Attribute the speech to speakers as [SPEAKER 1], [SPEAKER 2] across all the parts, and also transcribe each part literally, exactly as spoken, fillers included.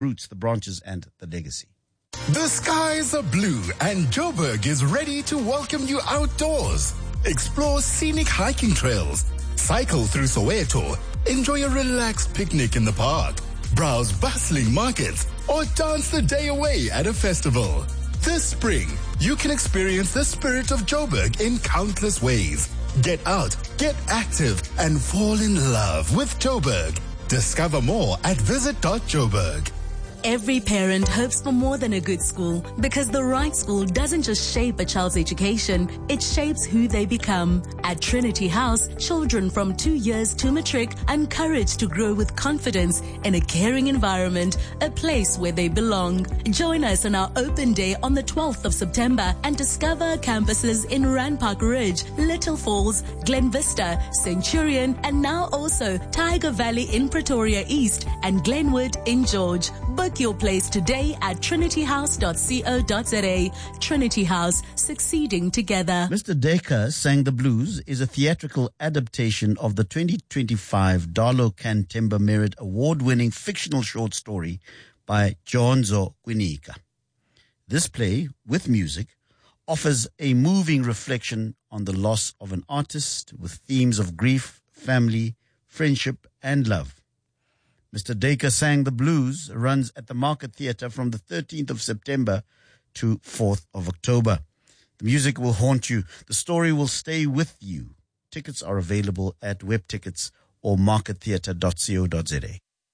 [SPEAKER 1] roots, the branches, and the legacy.
[SPEAKER 2] The skies are blue and Joburg is ready to welcome you outdoors. Explore scenic hiking trails, cycle through Soweto, enjoy a relaxed picnic in the park, browse bustling markets, or dance the day away at a festival. This spring, you can experience the spirit of Joburg in countless ways. Get out, get active, and fall in love with Joburg. Discover more at visit dot joburg.
[SPEAKER 3] Every parent hopes for more than a good school, because the right school doesn't just shape a child's education, it shapes who they become. At Trinity House, children from two years to matric are encouraged to grow with confidence in a caring environment, a place where they belong. Join us on our open day on the twelfth of September and discover campuses in Randpark Ridge, Little Falls, Glen Vista, Centurion, and now also Tiger Valley in Pretoria East and Glenwood in George. Book your place today at trinity house dot co dot za. Trinity House, succeeding together.
[SPEAKER 1] Mister Dacre Sang the Blues is a theatrical adaptation of the twenty twenty-five Darlo Cantember Merit Award-winning fictional short story by Jonzo Kwinika. This play, with music, offers a moving reflection on the loss of an artist with themes of grief, family, friendship, and love. Mister Dacre Sang the Blues runs at the Market Theatre from the thirteenth of September to fourth of October. The music will haunt you. The story will stay with you. Tickets are available at web tickets or market theatre dot co dot za.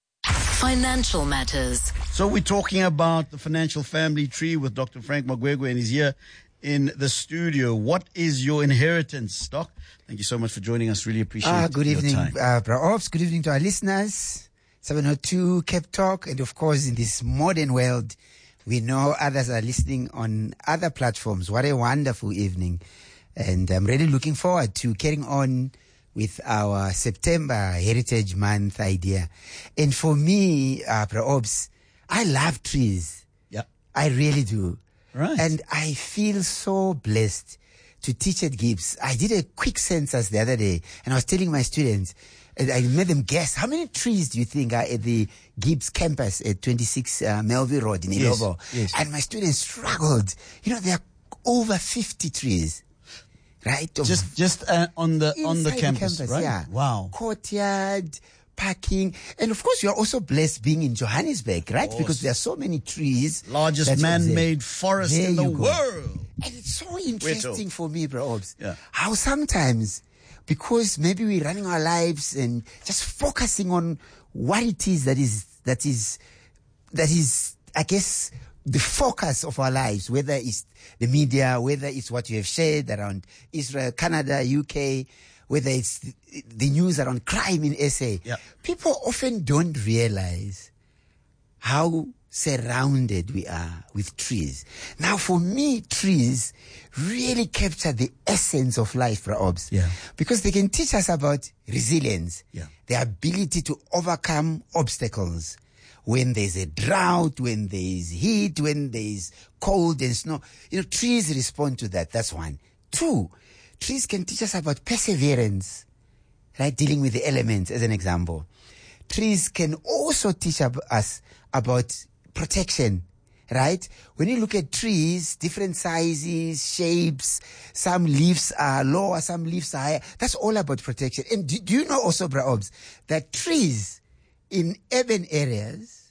[SPEAKER 3] Financial matters.
[SPEAKER 1] So we're talking about the financial family tree with Doctor Frank Magwegwe, and he's here in the studio. What is your inheritance, Doc? Thank you so much for joining us. Really appreciate
[SPEAKER 4] uh, good
[SPEAKER 1] your
[SPEAKER 4] evening,
[SPEAKER 1] time.
[SPEAKER 4] Uh, Bra Ops. Good evening to our listeners. seven oh two Cape Talk, and of course in this modern world, we know others are listening on other platforms. What a wonderful evening. And I'm really looking forward to carrying on with our September Heritage Month idea. And for me, uh, Praobs, I love trees.
[SPEAKER 1] Yeah.
[SPEAKER 4] I really do.
[SPEAKER 1] Right.
[SPEAKER 4] And I feel so blessed to teach at Gibbs. I did a quick census the other day, and I was telling my students, I made them guess, how many trees do you think are at the Gibbs campus at twenty-six uh, Melville Road in Ilobo?
[SPEAKER 1] Yes, yes.
[SPEAKER 4] And my students struggled. You know, there are over fifty trees, right?
[SPEAKER 1] Just just uh, on the on the
[SPEAKER 4] Inside
[SPEAKER 1] campus,
[SPEAKER 4] campus,
[SPEAKER 1] right?
[SPEAKER 4] Yeah.
[SPEAKER 1] Wow.
[SPEAKER 4] Courtyard, parking, and of course, you are also blessed being in Johannesburg, right? Because there are so many trees.
[SPEAKER 1] Largest
[SPEAKER 4] That's
[SPEAKER 1] man-made forest
[SPEAKER 4] There
[SPEAKER 1] in the
[SPEAKER 4] you go.
[SPEAKER 1] world.
[SPEAKER 4] And it's so interesting for me, bro, Obs,
[SPEAKER 1] Yeah.
[SPEAKER 4] how sometimes, because maybe we're running our lives and just focusing on what it is that is, that is, that is, I guess, the focus of our lives, whether it's the media, whether it's what you have shared around Israel, Canada, U K, whether it's the, the news around crime in S A.
[SPEAKER 1] Yeah.
[SPEAKER 4] People often don't realize how surrounded we are with trees. Now, for me, trees really capture the essence of life, Praobs.
[SPEAKER 1] Yeah.
[SPEAKER 4] Because they can teach us about resilience,
[SPEAKER 1] Yeah.
[SPEAKER 4] the ability to overcome obstacles. When there's a drought, when there's heat, when there's cold and snow, you know, trees respond to that. That's one. Two, trees can teach us about perseverance, right? Dealing with the elements, as an example. Trees can also teach ab- us about protection, right? When you look at trees, different sizes, shapes, some leaves are lower, some leaves are higher. That's all about protection. And do, do you know also, Braobs, that trees in urban areas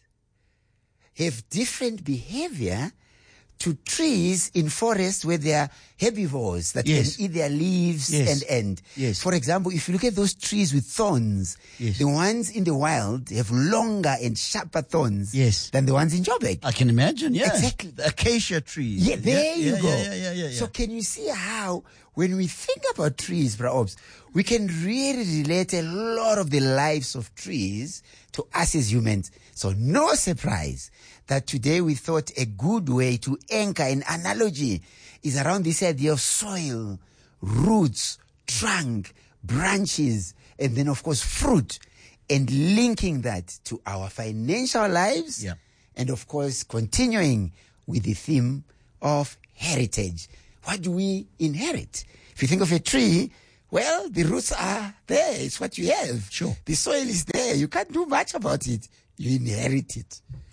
[SPEAKER 4] have different behavior to trees in forests where they are herbivores that
[SPEAKER 1] Yes.
[SPEAKER 4] can eat their leaves
[SPEAKER 1] Yes.
[SPEAKER 4] and end.
[SPEAKER 1] Yes.
[SPEAKER 4] For example, if you look at those trees with thorns,
[SPEAKER 1] Yes.
[SPEAKER 4] the ones in the wild have longer and sharper thorns
[SPEAKER 1] Yes.
[SPEAKER 4] than the ones in Joburg.
[SPEAKER 1] I can imagine, yeah.
[SPEAKER 4] Exactly.
[SPEAKER 1] The acacia trees.
[SPEAKER 4] Yeah, there you
[SPEAKER 1] yeah,
[SPEAKER 4] go.
[SPEAKER 1] Yeah, yeah, yeah, yeah, yeah.
[SPEAKER 4] So can you see how when we think about trees, Braobs, we can really relate a lot of the lives of trees to us as humans. So no surprise that today we thought a good way to anchor an analogy is around this idea of soil, roots, trunk, branches, and then of course fruit, and linking that to our financial lives.
[SPEAKER 1] Yeah.
[SPEAKER 4] And of course, continuing with the theme of heritage. What do we inherit? If you think of a tree, well, the roots are there. It's what you have.
[SPEAKER 1] Sure.
[SPEAKER 4] The soil is there. You can't do much about it. You inherit it.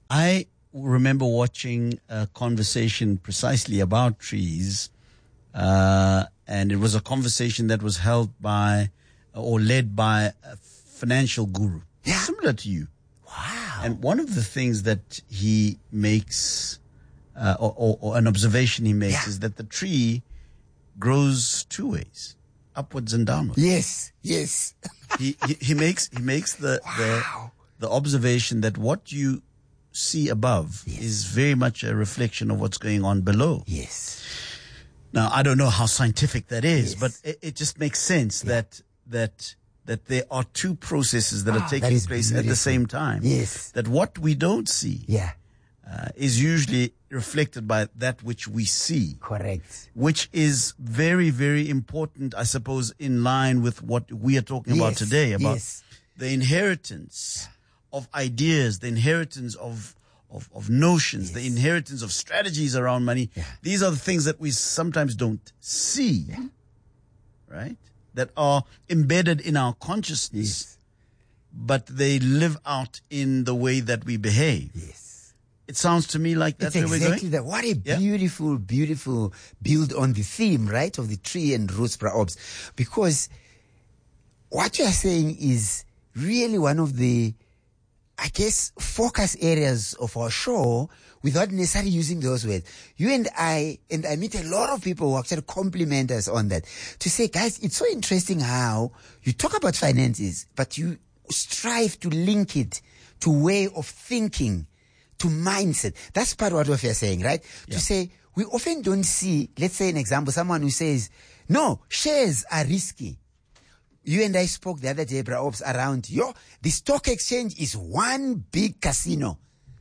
[SPEAKER 1] I remember watching a conversation precisely about trees, uh, and it was a conversation that was held by or led by a financial guru,
[SPEAKER 4] Yeah.
[SPEAKER 1] similar to you.
[SPEAKER 4] Wow.
[SPEAKER 1] And one of the things that he makes, uh, or, or, or an observation he makes,
[SPEAKER 4] Yeah.
[SPEAKER 1] is that the tree grows two ways, upwards and downwards.
[SPEAKER 4] Yes, yes.
[SPEAKER 1] he, he he makes he makes the
[SPEAKER 4] Wow.
[SPEAKER 1] the the observation that what you see above
[SPEAKER 4] Yes.
[SPEAKER 1] is very much a reflection of what's going on below.
[SPEAKER 4] Yes.
[SPEAKER 1] Now, I don't know how scientific that is,
[SPEAKER 4] Yes.
[SPEAKER 1] but it, it just makes sense that that that there are two processes that
[SPEAKER 4] Ah,
[SPEAKER 1] are
[SPEAKER 4] that
[SPEAKER 1] taking
[SPEAKER 4] is
[SPEAKER 1] place at the
[SPEAKER 4] beautiful.
[SPEAKER 1] same time.
[SPEAKER 4] Yes.
[SPEAKER 1] That what we don't see
[SPEAKER 4] Yeah.
[SPEAKER 1] uh, is usually reflected by that which we see,
[SPEAKER 4] Correct.
[SPEAKER 1] which is very, very important, I suppose, in line with what we are talking about
[SPEAKER 4] Yes,
[SPEAKER 1] today, about
[SPEAKER 4] yes.
[SPEAKER 1] the inheritance of ideas, the inheritance of, of, of notions, the inheritance of strategies around money.
[SPEAKER 4] Yeah.
[SPEAKER 1] These are the things that we sometimes don't see, right? That are embedded in our consciousness,
[SPEAKER 4] Yes.
[SPEAKER 1] but they live out in the way that we behave.
[SPEAKER 4] Yes.
[SPEAKER 1] It sounds to me like that's
[SPEAKER 4] It's
[SPEAKER 1] where we're
[SPEAKER 4] exactly
[SPEAKER 1] going.
[SPEAKER 4] that. What a
[SPEAKER 1] Yeah.
[SPEAKER 4] beautiful, beautiful build on the theme, right, of the tree and roots, Praobs. Because what you are saying is really one of the, I guess, focus areas of our show without necessarily using those words. You and I, and I meet a lot of people who actually compliment us on that. To say, guys, it's so interesting how you talk about finances, but you strive to link it to way of thinking, to mindset. That's part of what we're saying, right?
[SPEAKER 1] Yeah.
[SPEAKER 4] To say, we often don't see, let's say an example, someone who says, no, shares are risky. You and I spoke the other day, Praobs, around, yo, the stock exchange is one big casino.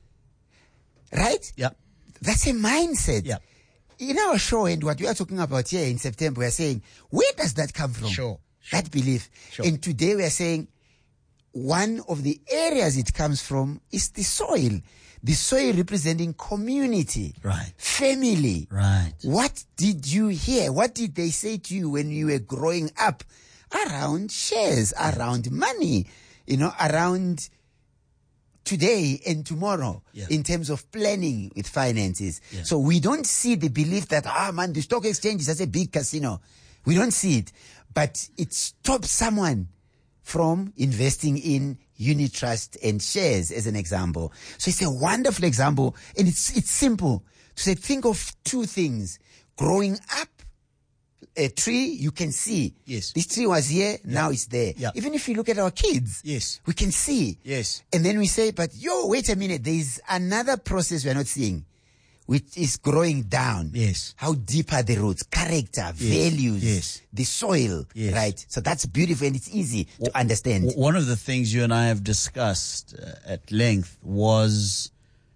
[SPEAKER 4] Right?
[SPEAKER 1] Yeah.
[SPEAKER 4] That's a mindset.
[SPEAKER 1] Yeah.
[SPEAKER 4] In our show and what we are talking about here in September, we are saying, where does that come from?
[SPEAKER 1] Sure, sure.
[SPEAKER 4] That belief.
[SPEAKER 1] Sure.
[SPEAKER 4] And today we are saying, one of the areas it comes from is the soil. The soil representing community.
[SPEAKER 1] Right.
[SPEAKER 4] Family.
[SPEAKER 1] Right.
[SPEAKER 4] What did you hear? What did they say to you when you were growing up? Around shares, around money, you know, around today and tomorrow
[SPEAKER 1] Yeah.
[SPEAKER 4] in terms of planning with finances.
[SPEAKER 1] Yeah.
[SPEAKER 4] So we don't see the belief that, ah, man, the stock exchange is just a big casino. We don't see it. But it stops someone from investing in unit trust and shares, as an example. So it's a wonderful example, and it's it's simple to say, think of two things. Growing up, a tree, you can see.
[SPEAKER 1] Yes.
[SPEAKER 4] This tree was here, now it's there.
[SPEAKER 1] Yeah.
[SPEAKER 4] Even if you look at our kids,
[SPEAKER 1] Yes.
[SPEAKER 4] we can see.
[SPEAKER 1] Yes.
[SPEAKER 4] And then we say, but yo, wait a minute, there is another process we are not seeing, which is growing down.
[SPEAKER 1] Yes.
[SPEAKER 4] How deep are the roots? Character, values,
[SPEAKER 1] Yes.
[SPEAKER 4] the soil,
[SPEAKER 1] Yes.
[SPEAKER 4] right? So that's beautiful and it's easy to understand.
[SPEAKER 1] W- One of the things you and I have discussed uh, at length was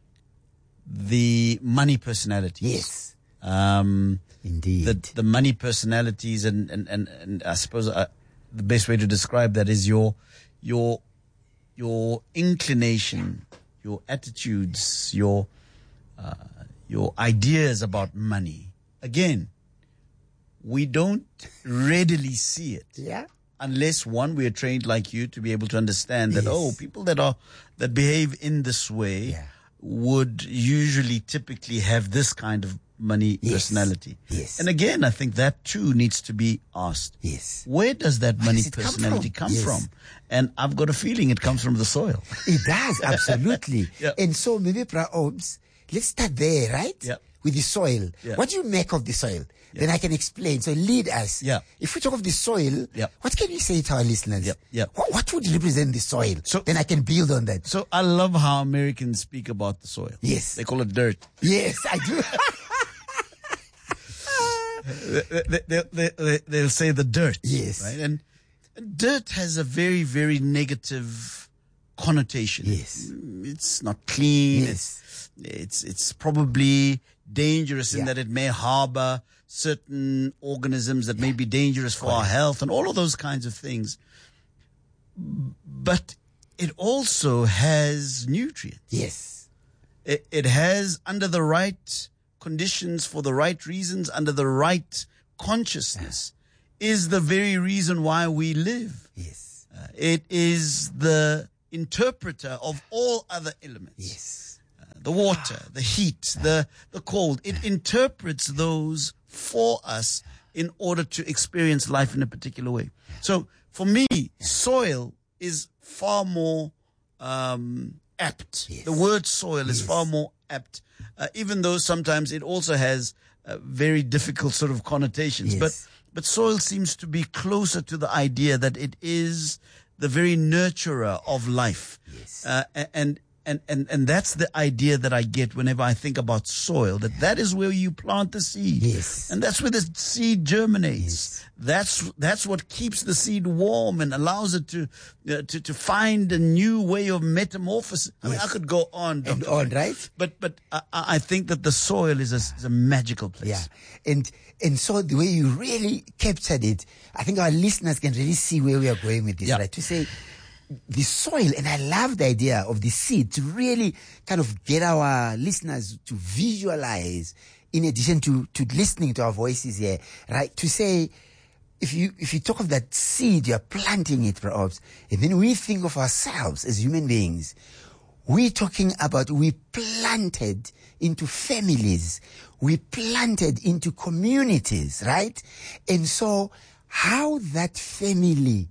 [SPEAKER 1] the money personalities.
[SPEAKER 4] Yes.
[SPEAKER 1] Um,
[SPEAKER 4] Indeed.
[SPEAKER 1] the the money personalities, and and and, and I suppose uh, the best way to describe that is your your your inclination, your attitudes, your uh, your ideas about money. Again, we don't readily see it.
[SPEAKER 4] Yeah.
[SPEAKER 1] Unless, one, we are trained like you to be able to understand that,
[SPEAKER 4] Yes.
[SPEAKER 1] oh, people that are that behave in this way
[SPEAKER 4] Yeah.
[SPEAKER 1] would usually typically have this kind of money
[SPEAKER 4] Yes.
[SPEAKER 1] personality.
[SPEAKER 4] Yes.
[SPEAKER 1] And again, I think that too needs to be asked.
[SPEAKER 4] Yes.
[SPEAKER 1] Where does that money
[SPEAKER 4] does it come
[SPEAKER 1] personality
[SPEAKER 4] from?
[SPEAKER 1] come
[SPEAKER 4] Yes.
[SPEAKER 1] from? And I've got a feeling it comes from the soil.
[SPEAKER 4] It does, absolutely.
[SPEAKER 1] Yeah.
[SPEAKER 4] And so maybe, Praobs, let's start there, right?
[SPEAKER 1] Yeah.
[SPEAKER 4] With the soil.
[SPEAKER 1] Yeah.
[SPEAKER 4] What do you make of the soil? Then I can explain. So lead us.
[SPEAKER 1] Yeah.
[SPEAKER 4] If we talk of the soil,
[SPEAKER 1] Yeah.
[SPEAKER 4] what can we say to our listeners?
[SPEAKER 1] Yeah. Yeah.
[SPEAKER 4] What, what would represent the soil?
[SPEAKER 1] So-
[SPEAKER 4] then I can build on that.
[SPEAKER 1] So I love how Americans speak about the soil.
[SPEAKER 4] Yes.
[SPEAKER 1] They call it dirt.
[SPEAKER 4] Yes, I do.
[SPEAKER 1] they, they, they, they, they'll say the dirt.
[SPEAKER 4] Yes.
[SPEAKER 1] Right? And, and dirt has a very, very negative connotation.
[SPEAKER 4] Yes.
[SPEAKER 1] It's not clean.
[SPEAKER 4] Yes.
[SPEAKER 1] It's, it's, it's probably dangerous in
[SPEAKER 4] Yeah.
[SPEAKER 1] that it may harbor certain organisms that may be dangerous for our health and all of those kinds of things. But it also has nutrients.
[SPEAKER 4] Yes.
[SPEAKER 1] It, it has, under the right conditions, for the right reasons, under the right consciousness, is the very reason why we live.
[SPEAKER 4] Yes.
[SPEAKER 1] Uh, it is the interpreter of all other elements.
[SPEAKER 4] Yes.
[SPEAKER 1] Uh, the water, the heat, the, the cold. It interprets those for us in order to experience life in a particular way. So for me, soil is far more um, apt.
[SPEAKER 4] Yes.
[SPEAKER 1] The word soil is
[SPEAKER 4] Yes.
[SPEAKER 1] far more apt, uh, even though sometimes it also has uh, very difficult sort of connotations.
[SPEAKER 4] Yes.
[SPEAKER 1] But but soil seems to be closer to the idea that it is the very nurturer of life.
[SPEAKER 4] Yes.
[SPEAKER 1] Uh, and, and, and, and that's the idea that I get whenever I think about soil, that that is where you plant the seed.
[SPEAKER 4] Yes.
[SPEAKER 1] And that's where the seed germinates.
[SPEAKER 4] Yes.
[SPEAKER 1] That's, that's what keeps the seed warm and allows it to, uh, to, to find a new way of metamorphosis. I mean, I could go on,
[SPEAKER 4] And
[SPEAKER 1] Doctor
[SPEAKER 4] on,
[SPEAKER 1] Frank.
[SPEAKER 4] right?
[SPEAKER 1] But, but I, I think that the soil is a, is a magical place.
[SPEAKER 4] Yeah. And and so the way you really captured it, I think our listeners can really see where we are going with this,
[SPEAKER 1] Yeah.
[SPEAKER 4] right? To say the soil, and I love the idea of the seed to really kind of get our listeners to visualize, in addition to, to listening to our voices here, right? To say, if you if you talk of that seed, you're planting it perhaps, and then we think of ourselves as human beings, we're talking about we planted into families, we planted into communities, right? And so how that family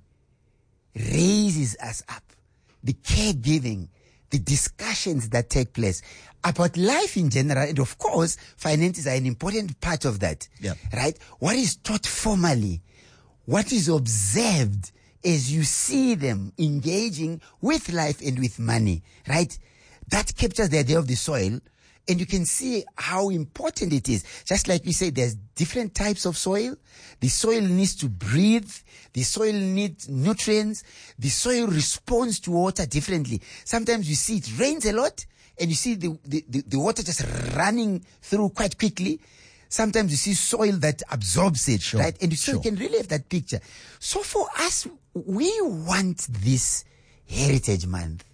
[SPEAKER 4] raises us up, the caregiving, the discussions that take place about life in general, and of course, finances are an important part of that,
[SPEAKER 1] Yeah.
[SPEAKER 4] right? What is taught formally, what is observed as you see them engaging with life and with money, right? That captures the idea of the soil, and you can see how important it is. Just like we say, there's different types of soil. The soil needs to breathe. The soil needs nutrients. The soil responds to water differently. Sometimes you see it rains a lot, and you see the, the, the, the water just running through quite quickly. Sometimes you see soil that absorbs it,
[SPEAKER 1] Sure,
[SPEAKER 4] right? And so
[SPEAKER 1] sure.
[SPEAKER 4] you can really have that picture. So for us, we want this Heritage Month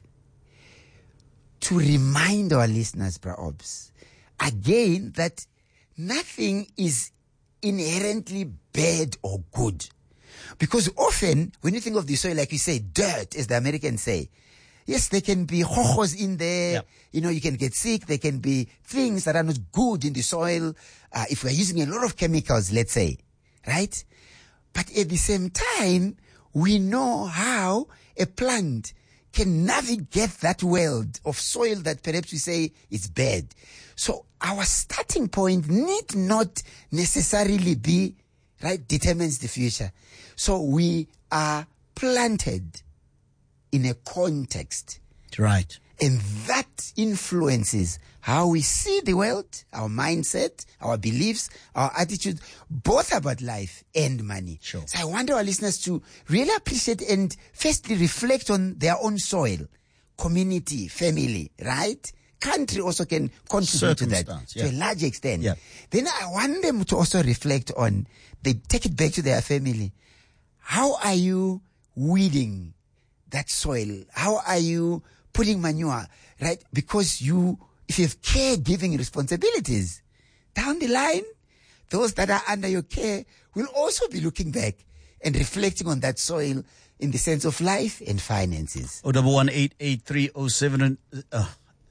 [SPEAKER 4] to remind our listeners, perhaps, again, that nothing is inherently bad or good. Because often, when you think of the soil, like you say, dirt, as the Americans say, yes, there can be hohos in there.
[SPEAKER 1] Yep.
[SPEAKER 4] You know, you can get sick. There can be things that are not good in the soil. Uh, if we're using a lot of chemicals, let's say, right? But at the same time, we know how a plant can navigate that world of soil that perhaps we say is bad. So our starting point need not necessarily be, right, determines the future. So we are planted in a context,
[SPEAKER 1] Right.
[SPEAKER 4] and that influences how we see the world, our mindset, our beliefs, our attitude, both about life and money.
[SPEAKER 1] Sure.
[SPEAKER 4] So I want our listeners to really appreciate and firstly reflect on their own soil, community, family, right? Country also can contribute to that
[SPEAKER 1] Circumstance,
[SPEAKER 4] to a
[SPEAKER 1] yeah.
[SPEAKER 4] large extent.
[SPEAKER 1] Yeah.
[SPEAKER 4] Then I want them to also reflect on, they take it back to their family. How are you weeding that soil? How are you putting manure, right? Because you, if you have caregiving responsibilities, down the line, those that are under your care will also be looking back and reflecting on that soil in the sense of life and finances.
[SPEAKER 1] O double one eight eight three o seven uh,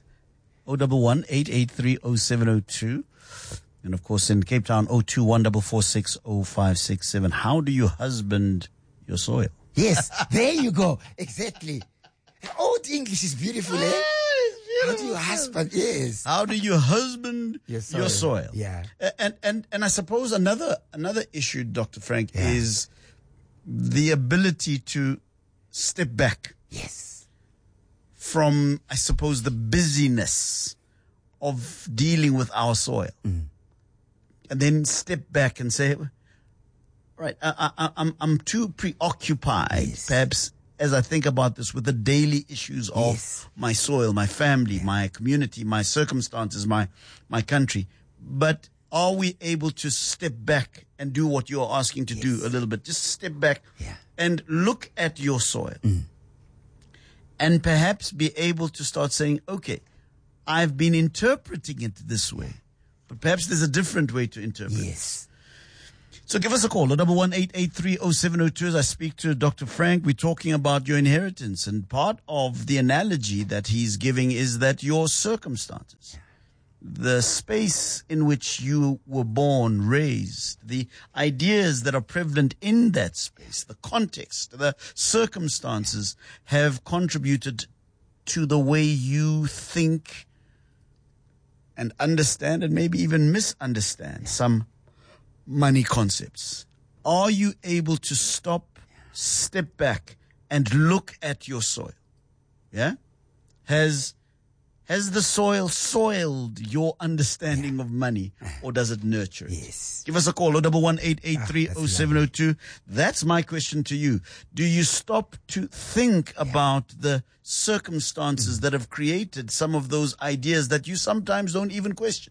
[SPEAKER 1] O double one eight eight three o seven o two, and of course in Cape Town O two one four four six o five six seven. How do you husband your soil?
[SPEAKER 4] Yes, there you go. Exactly. Old English is beautiful, eh? How do you husband? Yes.
[SPEAKER 1] How do you husband
[SPEAKER 4] Your
[SPEAKER 1] your
[SPEAKER 4] soil.
[SPEAKER 1] soil?
[SPEAKER 4] Yeah.
[SPEAKER 1] A- And and and I suppose another another issue, Doctor Frank,
[SPEAKER 4] Yeah.
[SPEAKER 1] is the ability to step back
[SPEAKER 4] Yes.
[SPEAKER 1] from, I suppose, the busyness of dealing with our soil,
[SPEAKER 4] Mm.
[SPEAKER 1] and then step back and say, right, I, I, I'm I'm too preoccupied,
[SPEAKER 4] Yes.
[SPEAKER 1] perhaps, as I think about this, with the daily issues of
[SPEAKER 4] Yes.
[SPEAKER 1] my soil, my family, my community, my circumstances, my my country. But are we able to step back and do what you're asking to do a little bit? Just step back
[SPEAKER 4] Yeah.
[SPEAKER 1] and look at your soil, and perhaps be able to start saying, okay, I've been interpreting it this way, but perhaps there's a different way to interpret it.
[SPEAKER 4] Yes.
[SPEAKER 1] So give us a call, double one eight eight three oh seven oh two as I speak to Doctor Frank. We're talking about your inheritance, and part of the analogy that he's giving is that your circumstances, the space in which you were born, raised, the ideas that are prevalent in that space, the context, the circumstances have contributed to the way you think and understand and maybe even misunderstand some money concepts. Are you able to stop, step back, and look at your soil? Yeah? Has has the soil soiled your understanding of money, or does it nurture it?
[SPEAKER 4] Yes.
[SPEAKER 1] Give us a call, double one eight eight three oh seven oh two. That's my question to you. Do you stop to think about the circumstances that have created some of those ideas that you sometimes don't even question?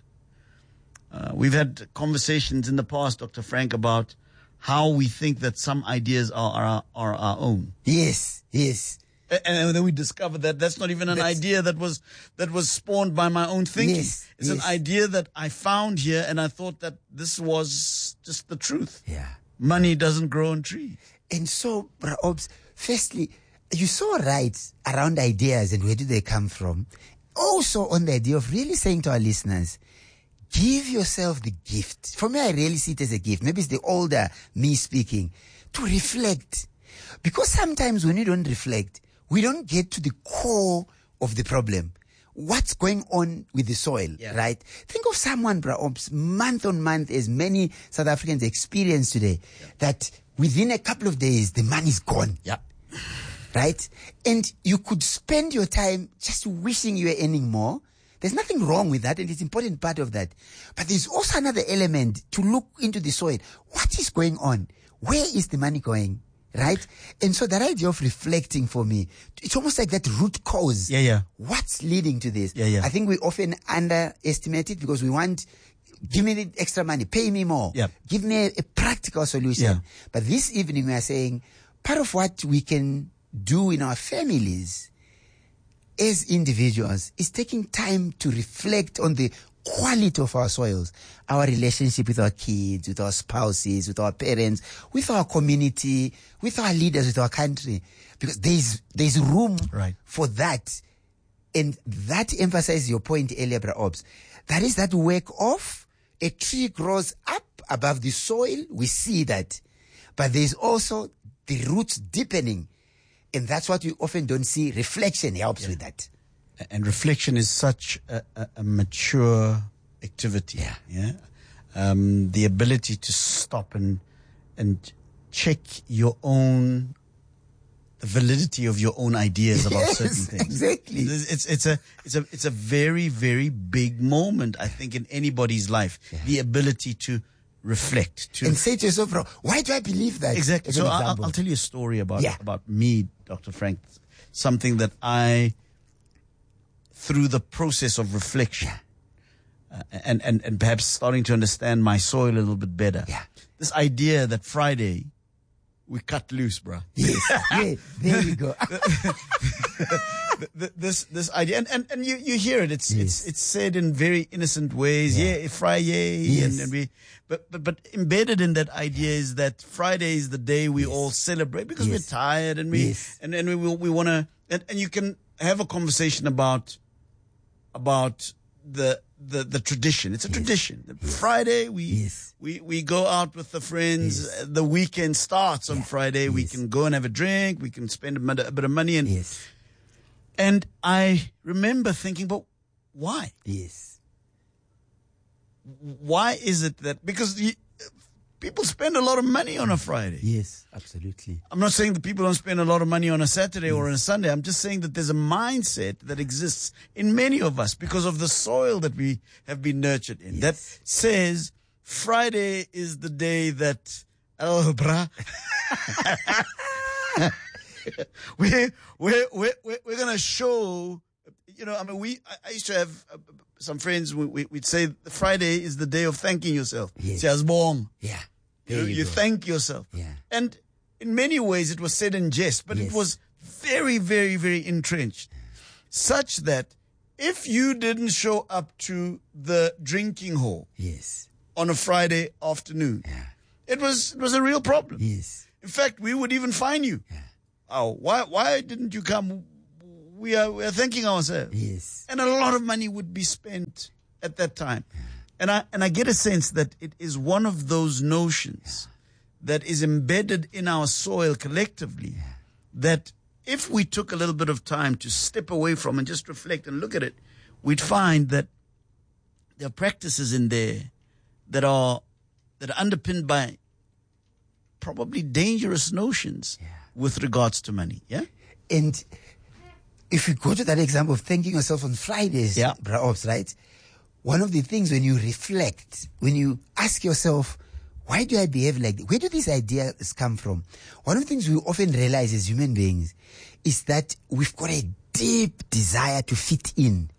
[SPEAKER 1] Uh, we've had conversations in the past, Doctor Frank, about how we think that some ideas are are, are our own.
[SPEAKER 4] Yes, yes.
[SPEAKER 1] And, and then we discover that that's not even an that's, idea that was that was spawned by my own thinking.
[SPEAKER 4] Yes,
[SPEAKER 1] it's
[SPEAKER 4] yes.
[SPEAKER 1] an idea that I found here, and I thought that this was just the truth.
[SPEAKER 4] Yeah.
[SPEAKER 1] Money doesn't grow on trees.
[SPEAKER 4] And so, Bra Obs, firstly, you're so right around ideas and where do they come from. Also on the idea of really saying to our listeners, give yourself the gift. For me, I really see it as a gift. Maybe it's the older me speaking. To reflect. Because sometimes when you don't reflect, we don't get to the core of the problem. What's going on with the soil, yeah. right? Think of someone, perhaps, month on month, as many South Africans experience today, yeah. that within a couple of days, the money's gone.
[SPEAKER 1] Yeah.
[SPEAKER 4] Right? And you could spend your time just wishing you were earning more. There's nothing wrong with that, and it's an important part of that. But there's also another element to look into the soil. What is going on? Where is the money going? Right? And so that idea of reflecting for me, it's almost like that root cause.
[SPEAKER 1] Yeah, yeah.
[SPEAKER 4] What's leading to this?
[SPEAKER 1] Yeah, yeah.
[SPEAKER 4] I think we often underestimate it because we want, give me the extra money, pay me more.
[SPEAKER 1] Yeah.
[SPEAKER 4] Give me a, a practical solution.
[SPEAKER 1] Yeah.
[SPEAKER 4] But this evening we are saying part of what we can do in our families as individuals is taking time to reflect on the quality of our soils, our relationship with our kids, with our spouses, with our parents, with our community, with our leaders, with our country, because there's there's room
[SPEAKER 1] right.
[SPEAKER 4] for that. And that emphasizes your point earlier, Bra Obs. That is that work of a tree grows up above the soil. We see that. But there's also the roots deepening. And that's what we often don't see. Reflection helps yeah. with that.
[SPEAKER 1] And reflection is such a, a, a mature activity.
[SPEAKER 4] Yeah.
[SPEAKER 1] Yeah. Um, the ability to stop and and check your own the validity of your own ideas about
[SPEAKER 4] yes,
[SPEAKER 1] certain things.
[SPEAKER 4] Exactly.
[SPEAKER 1] It's, it's it's a it's a it's a very very big moment, I think, in anybody's life. Yeah. The ability to reflect to
[SPEAKER 4] and say to yourself, bro, why do I believe that?
[SPEAKER 1] Exactly. So I'll, I'll tell you a story about
[SPEAKER 4] yeah.
[SPEAKER 1] about me, Doctor Frank. Something that I, through the process of reflection, uh, and, and, and perhaps starting to understand my soil a little bit better.
[SPEAKER 4] Yeah.
[SPEAKER 1] This idea that Friday we cut loose, bruh.
[SPEAKER 4] Yes, yeah, there you go.
[SPEAKER 1] this this idea, and, and, and you, you hear it. It's
[SPEAKER 4] yes.
[SPEAKER 1] it's it's said in very innocent ways. Yeah, yeah Friday,
[SPEAKER 4] yes.
[SPEAKER 1] and, and we, but but but embedded in that idea is that Friday is the day we
[SPEAKER 4] yes.
[SPEAKER 1] all celebrate because
[SPEAKER 4] yes.
[SPEAKER 1] we're tired and we
[SPEAKER 4] yes.
[SPEAKER 1] and and we we want to and, and you can have a conversation about about the the the tradition. It's a yes. tradition. Yes. Friday we
[SPEAKER 4] yes.
[SPEAKER 1] we we go out with the friends.
[SPEAKER 4] Yes.
[SPEAKER 1] The weekend starts on
[SPEAKER 4] yeah.
[SPEAKER 1] Friday.
[SPEAKER 4] Yes.
[SPEAKER 1] We can go and have a drink. We can spend a, bit- a bit of money and.
[SPEAKER 4] Yes.
[SPEAKER 1] And I remember thinking, but why?
[SPEAKER 4] Yes.
[SPEAKER 1] Why is it that, because you, people spend a lot of money on a Friday.
[SPEAKER 4] Yes, absolutely.
[SPEAKER 1] I'm not saying that people don't spend a lot of money on a Saturday yes. or on a Sunday. I'm just saying that there's a mindset that exists in many of us because of the soil that we have been nurtured in yes. that says Friday is the day that, oh, brah. we're, we're, we're, we're going to show, you know, I mean, we, I used to have uh, some friends, we, we, we'd say Friday is the day of thanking yourself.
[SPEAKER 4] Yes.
[SPEAKER 1] Siyazibonga.
[SPEAKER 4] Yeah.
[SPEAKER 1] You, you, you thank yourself.
[SPEAKER 4] Yeah.
[SPEAKER 1] And in many ways it was said in jest, but
[SPEAKER 4] yes.
[SPEAKER 1] it was very, very, very entrenched. Such that if you didn't show up to the drinking hall
[SPEAKER 4] yes.
[SPEAKER 1] on a Friday afternoon,
[SPEAKER 4] yeah.
[SPEAKER 1] It was it was a real problem.
[SPEAKER 4] Yes.
[SPEAKER 1] In fact, we would even fine you.
[SPEAKER 4] Yeah.
[SPEAKER 1] Oh, why why didn't you come? We are we are thanking ourselves.
[SPEAKER 4] Yes.
[SPEAKER 1] And a lot of money would be spent at that time. Yeah. And I and I get a sense that it is one of those notions yeah. that is embedded in our soil collectively, yeah. that if we took a little bit of time to step away from and just reflect and look at it, we'd find that there are practices in there that are that are underpinned by probably dangerous notions yeah. with regards to money. Yeah.
[SPEAKER 4] And if you go to that example of thanking yourself on Fridays,
[SPEAKER 1] yeah.
[SPEAKER 4] perhaps, right? One of the things when you reflect, when you ask yourself, why do I behave like this? Where do these ideas come from? One of the things we often realize as human beings is that we've got a deep desire to fit in.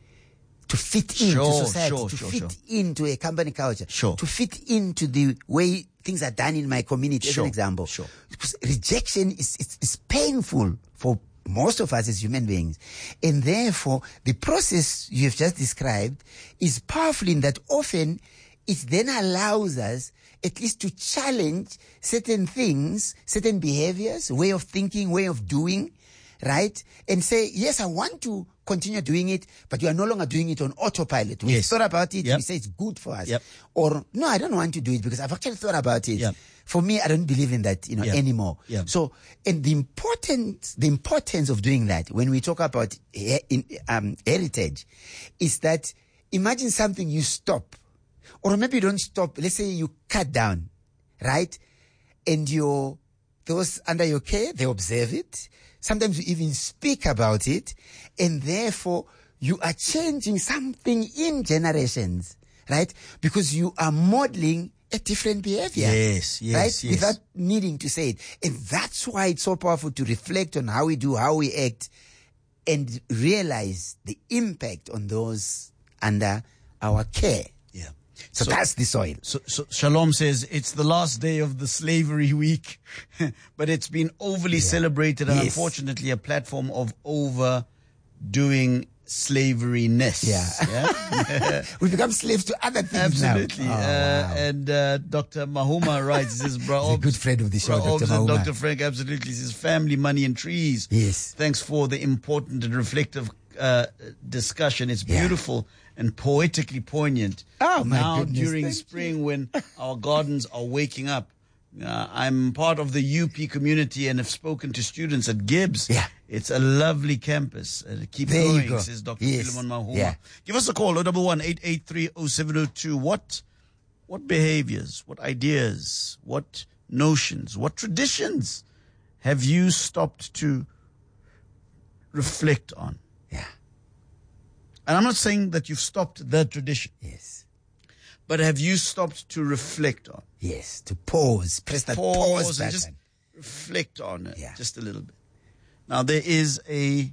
[SPEAKER 4] To fit into
[SPEAKER 1] sure,
[SPEAKER 4] society,
[SPEAKER 1] sure,
[SPEAKER 4] to
[SPEAKER 1] sure,
[SPEAKER 4] fit
[SPEAKER 1] sure.
[SPEAKER 4] into a company culture,
[SPEAKER 1] sure.
[SPEAKER 4] to fit into the way things are done in my community,
[SPEAKER 1] sure,
[SPEAKER 4] as an example.
[SPEAKER 1] Sure.
[SPEAKER 4] Because rejection is, is, is painful for most of us as human beings. And therefore, the process you have just described is powerful in that often it then allows us at least to challenge certain things, certain behaviors, way of thinking, way of doing, right? And say, yes, I want to continue doing it, but you are no longer doing it on autopilot. We
[SPEAKER 1] yes.
[SPEAKER 4] thought about it,
[SPEAKER 1] yep.
[SPEAKER 4] we say it's good for us.
[SPEAKER 1] Yep.
[SPEAKER 4] Or, no, I don't want to do it because I've actually thought about it.
[SPEAKER 1] Yep.
[SPEAKER 4] For me, I don't believe in that, you know,
[SPEAKER 1] yep.
[SPEAKER 4] anymore.
[SPEAKER 1] Yep.
[SPEAKER 4] So, and the importance, the importance of doing that when we talk about he, in, um, heritage is that imagine something you stop, or maybe you don't stop. Let's say you cut down, right? And your, those under your care, they observe it. Sometimes you even speak about it, and therefore you are changing something in generations, right? Because you are modeling a different behavior.
[SPEAKER 1] Yes, yes,
[SPEAKER 4] right?
[SPEAKER 1] yes.
[SPEAKER 4] Without needing to say it. And that's why it's so powerful to reflect on how we do, how we act, and realize the impact on those under our care.
[SPEAKER 1] Yeah.
[SPEAKER 4] So, so that's the soil.
[SPEAKER 1] So, so Shalom says it's the last day of the slavery week, but it's been overly yeah. celebrated and yes. unfortunately a platform of overdoing slavery-ness.
[SPEAKER 4] Yeah.
[SPEAKER 1] yeah?
[SPEAKER 4] We become slaves to other things
[SPEAKER 1] Absolutely.
[SPEAKER 4] now.
[SPEAKER 1] Oh, uh, wow. And uh, Doctor Mahoma writes, he says, Bra
[SPEAKER 4] He's a good friend of the show,
[SPEAKER 1] Bra
[SPEAKER 4] Doctor Mahoma.
[SPEAKER 1] Doctor Frank, absolutely. He says, family, money and trees.
[SPEAKER 4] Yes.
[SPEAKER 1] Thanks for the important and reflective uh, discussion. It's beautiful yeah. and poetically poignant.
[SPEAKER 4] Oh, my
[SPEAKER 1] now,
[SPEAKER 4] goodness.
[SPEAKER 1] during
[SPEAKER 4] Thank
[SPEAKER 1] spring, you. when our gardens are waking up, uh, I'm part of the U P community and have spoken to students at Gibbs.
[SPEAKER 4] Yeah.
[SPEAKER 1] It's a lovely campus. Uh, keep
[SPEAKER 4] there
[SPEAKER 1] going,
[SPEAKER 4] go.
[SPEAKER 1] says Doctor
[SPEAKER 4] Yes.
[SPEAKER 1] Philemon Mahoma.
[SPEAKER 4] Yeah.
[SPEAKER 1] Give us a call, oh one one, eight eight three, oh seven oh two. What, what behaviors, what ideas, what notions, what traditions have you stopped to reflect on?
[SPEAKER 4] Yeah.
[SPEAKER 1] And I'm not saying that you've stopped the tradition.
[SPEAKER 4] Yes.
[SPEAKER 1] But have you stopped to reflect on?
[SPEAKER 4] Yes, to pause, press that pause,
[SPEAKER 1] pause and
[SPEAKER 4] button.
[SPEAKER 1] just reflect on it,
[SPEAKER 4] Yeah.
[SPEAKER 1] just a little bit. Now there is a,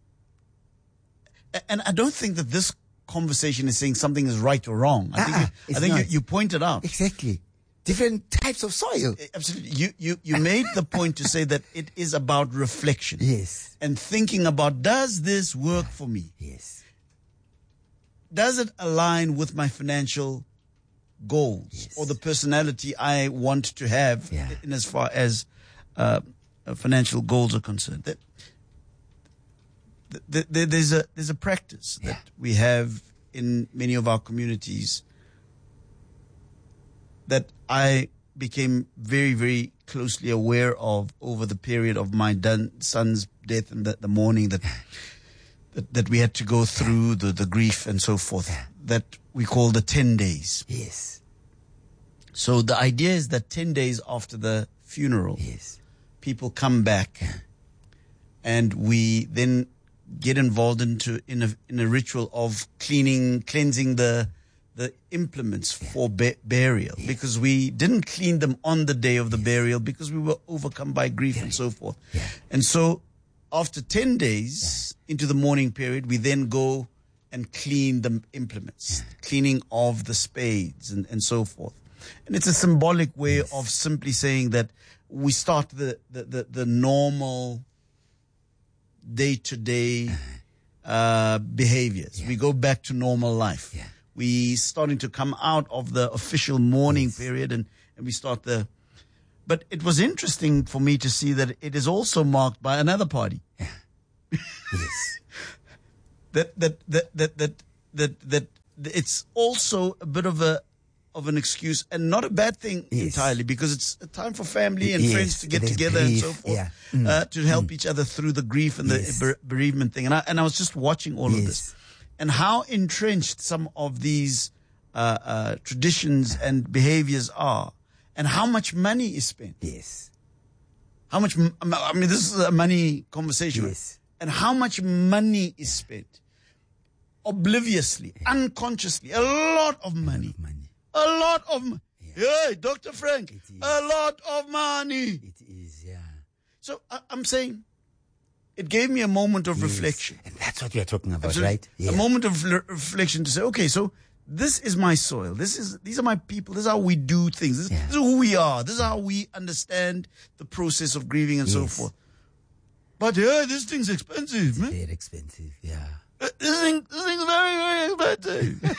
[SPEAKER 1] and I don't think that this conversation is saying something is right or wrong. I think,
[SPEAKER 4] Uh-uh,
[SPEAKER 1] you,
[SPEAKER 4] it's
[SPEAKER 1] I think you,
[SPEAKER 4] not.
[SPEAKER 1] you pointed out.
[SPEAKER 4] Exactly. Different types of soil.
[SPEAKER 1] Absolutely. You, you, you made the point to say that it is about reflection.
[SPEAKER 4] Yes.
[SPEAKER 1] And thinking about, does this work for me?
[SPEAKER 4] Yes.
[SPEAKER 1] Does it align with my financial goals
[SPEAKER 4] Yes.
[SPEAKER 1] or the personality I want to have
[SPEAKER 4] Yeah.
[SPEAKER 1] in as far as uh, financial goals are concerned? That, that, that there's a there's a practice
[SPEAKER 4] Yeah.
[SPEAKER 1] that we have in many of our communities that I became very, very closely aware of over the period of my dun- son's death and the, the mourning that, that that we had to go through, the, the grief and so forth,
[SPEAKER 4] Yeah.
[SPEAKER 1] that we call the ten days.
[SPEAKER 4] Yes.
[SPEAKER 1] So the idea is that ten days after the funeral,
[SPEAKER 4] Yes.
[SPEAKER 1] people come back and we then get involved into in a in a ritual of cleaning, cleansing the the implements for ba- burial,
[SPEAKER 4] Yes.
[SPEAKER 1] because we didn't clean them on the day of the burial because we were overcome by grief and so forth.
[SPEAKER 4] Yeah.
[SPEAKER 1] And so after ten days into the mourning period, we then go and clean the implements, cleaning of the spades and, and so forth. And it's a symbolic way
[SPEAKER 4] Yes.
[SPEAKER 1] of simply saying that we start the, the, the, the normal day-to-day uh, behaviors.
[SPEAKER 4] Yeah.
[SPEAKER 1] We go back to normal life.
[SPEAKER 4] Yeah.
[SPEAKER 1] We starting to come out of the official mourning
[SPEAKER 4] Yes.
[SPEAKER 1] period and, and we start the. But it was interesting for me to see that it is also marked by another party.
[SPEAKER 4] Yeah. Yes.
[SPEAKER 1] that, that, that, that, that, that, that, that it's also a bit of a, of an excuse, and not a bad thing
[SPEAKER 4] Yes.
[SPEAKER 1] entirely, because it's a time for family and
[SPEAKER 4] Yes,
[SPEAKER 1] friends to get
[SPEAKER 4] there's
[SPEAKER 1] together
[SPEAKER 4] grief,
[SPEAKER 1] and so forth,
[SPEAKER 4] yeah. Mm.
[SPEAKER 1] uh, to help each other through the grief and
[SPEAKER 4] Yes.
[SPEAKER 1] the bere- bereavement thing. And I, and I was just watching all of
[SPEAKER 4] Yes.
[SPEAKER 1] this, and how entrenched some of these uh, uh, traditions and behaviors are, and how much money is spent.
[SPEAKER 4] Yes.
[SPEAKER 1] How much, m- I mean, this is a money conversation.
[SPEAKER 4] Yes.
[SPEAKER 1] And how much money is spent obliviously, unconsciously, a lot of money.
[SPEAKER 4] Money.
[SPEAKER 1] A lot of money. Hey, Doctor Frank,
[SPEAKER 4] It is.
[SPEAKER 1] a lot of money.
[SPEAKER 4] It is, yeah.
[SPEAKER 1] So I, I'm saying it gave me a moment of reflection.
[SPEAKER 4] And that's what we are talking about,
[SPEAKER 1] Absolutely.
[SPEAKER 4] right? Yeah.
[SPEAKER 1] A moment of le- reflection to say, okay, so this is my soil. This is, these are my people. This is how we do things. This,
[SPEAKER 4] Yeah.
[SPEAKER 1] this is who we are. This is how we understand the process of grieving and so
[SPEAKER 4] Yes.
[SPEAKER 1] forth. But yeah, this thing's expensive, man.
[SPEAKER 4] Very expensive, yeah.
[SPEAKER 1] Uh, This thing, this thing's very, very expensive.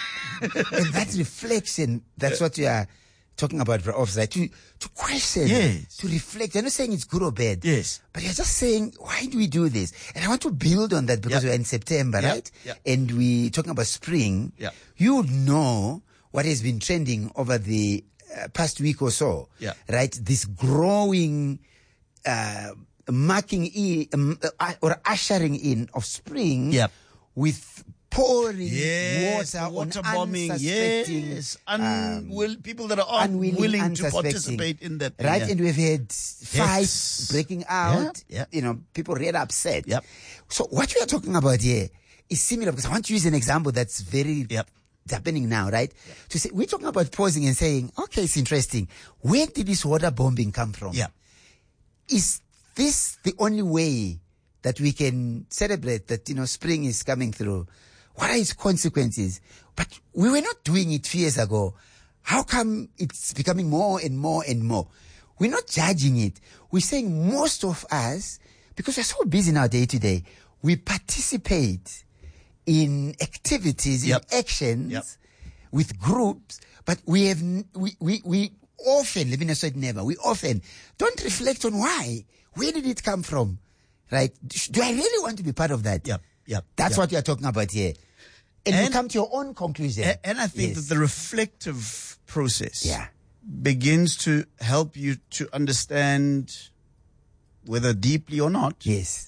[SPEAKER 4] And that reflection, that's what we are talking about, for offside, to, to question,
[SPEAKER 1] Yes.
[SPEAKER 4] to reflect. I'm not saying it's good or bad.
[SPEAKER 1] Yes.
[SPEAKER 4] But you're just saying, why do we do this? And I want to build on that because
[SPEAKER 1] Yeah.
[SPEAKER 4] we're in September,
[SPEAKER 1] Yeah.
[SPEAKER 4] right?
[SPEAKER 1] Yeah.
[SPEAKER 4] And we talking about spring.
[SPEAKER 1] Yeah.
[SPEAKER 4] You would know what has been trending over the uh, past week or so.
[SPEAKER 1] Yeah.
[SPEAKER 4] Right? This growing, uh, marking in, um, uh, or ushering in of spring.
[SPEAKER 1] Yep.
[SPEAKER 4] With pouring
[SPEAKER 1] Yes,
[SPEAKER 4] water,
[SPEAKER 1] the water
[SPEAKER 4] on
[SPEAKER 1] bombing.
[SPEAKER 4] unsuspecting,
[SPEAKER 1] Yes,
[SPEAKER 4] um,
[SPEAKER 1] unwill, people that are
[SPEAKER 4] unwilling,
[SPEAKER 1] unwilling to
[SPEAKER 4] unsuspecting.
[SPEAKER 1] participate in that. thing,
[SPEAKER 4] Right?
[SPEAKER 1] yeah.
[SPEAKER 4] And we've had fights
[SPEAKER 1] Yes.
[SPEAKER 4] breaking out.
[SPEAKER 1] Yeah, yeah.
[SPEAKER 4] You know, people really upset.
[SPEAKER 1] Yep.
[SPEAKER 4] So what we are talking about here is similar, because I want to use an example that's very
[SPEAKER 1] Yep.
[SPEAKER 4] it's happening now, right? To say we're talking about pausing and saying, okay, it's interesting. Where did this water bombing come from?
[SPEAKER 1] Yeah.
[SPEAKER 4] Is this the only way that we can celebrate that, you know, spring is coming through? What are its consequences? But we were not doing it few years ago. How come it's becoming more and more and more? We're not judging it. We're saying most of us, because we're so busy now day to day, we participate in activities,
[SPEAKER 1] Yep.
[SPEAKER 4] in actions
[SPEAKER 1] Yep.
[SPEAKER 4] with groups, but we have, n- we, we, we often, let me not say never, we often don't reflect on why. Where did it come from? Right? Do I really want to be part of that?
[SPEAKER 1] Yep. Yep.
[SPEAKER 4] That's
[SPEAKER 1] yep.
[SPEAKER 4] what you're talking about here. And, you
[SPEAKER 1] And-
[SPEAKER 4] come to your own conclusion.
[SPEAKER 1] A- And I think
[SPEAKER 4] Yes.
[SPEAKER 1] that the reflective process
[SPEAKER 4] Yeah.
[SPEAKER 1] begins to help you to understand, whether deeply or not,
[SPEAKER 4] Yes.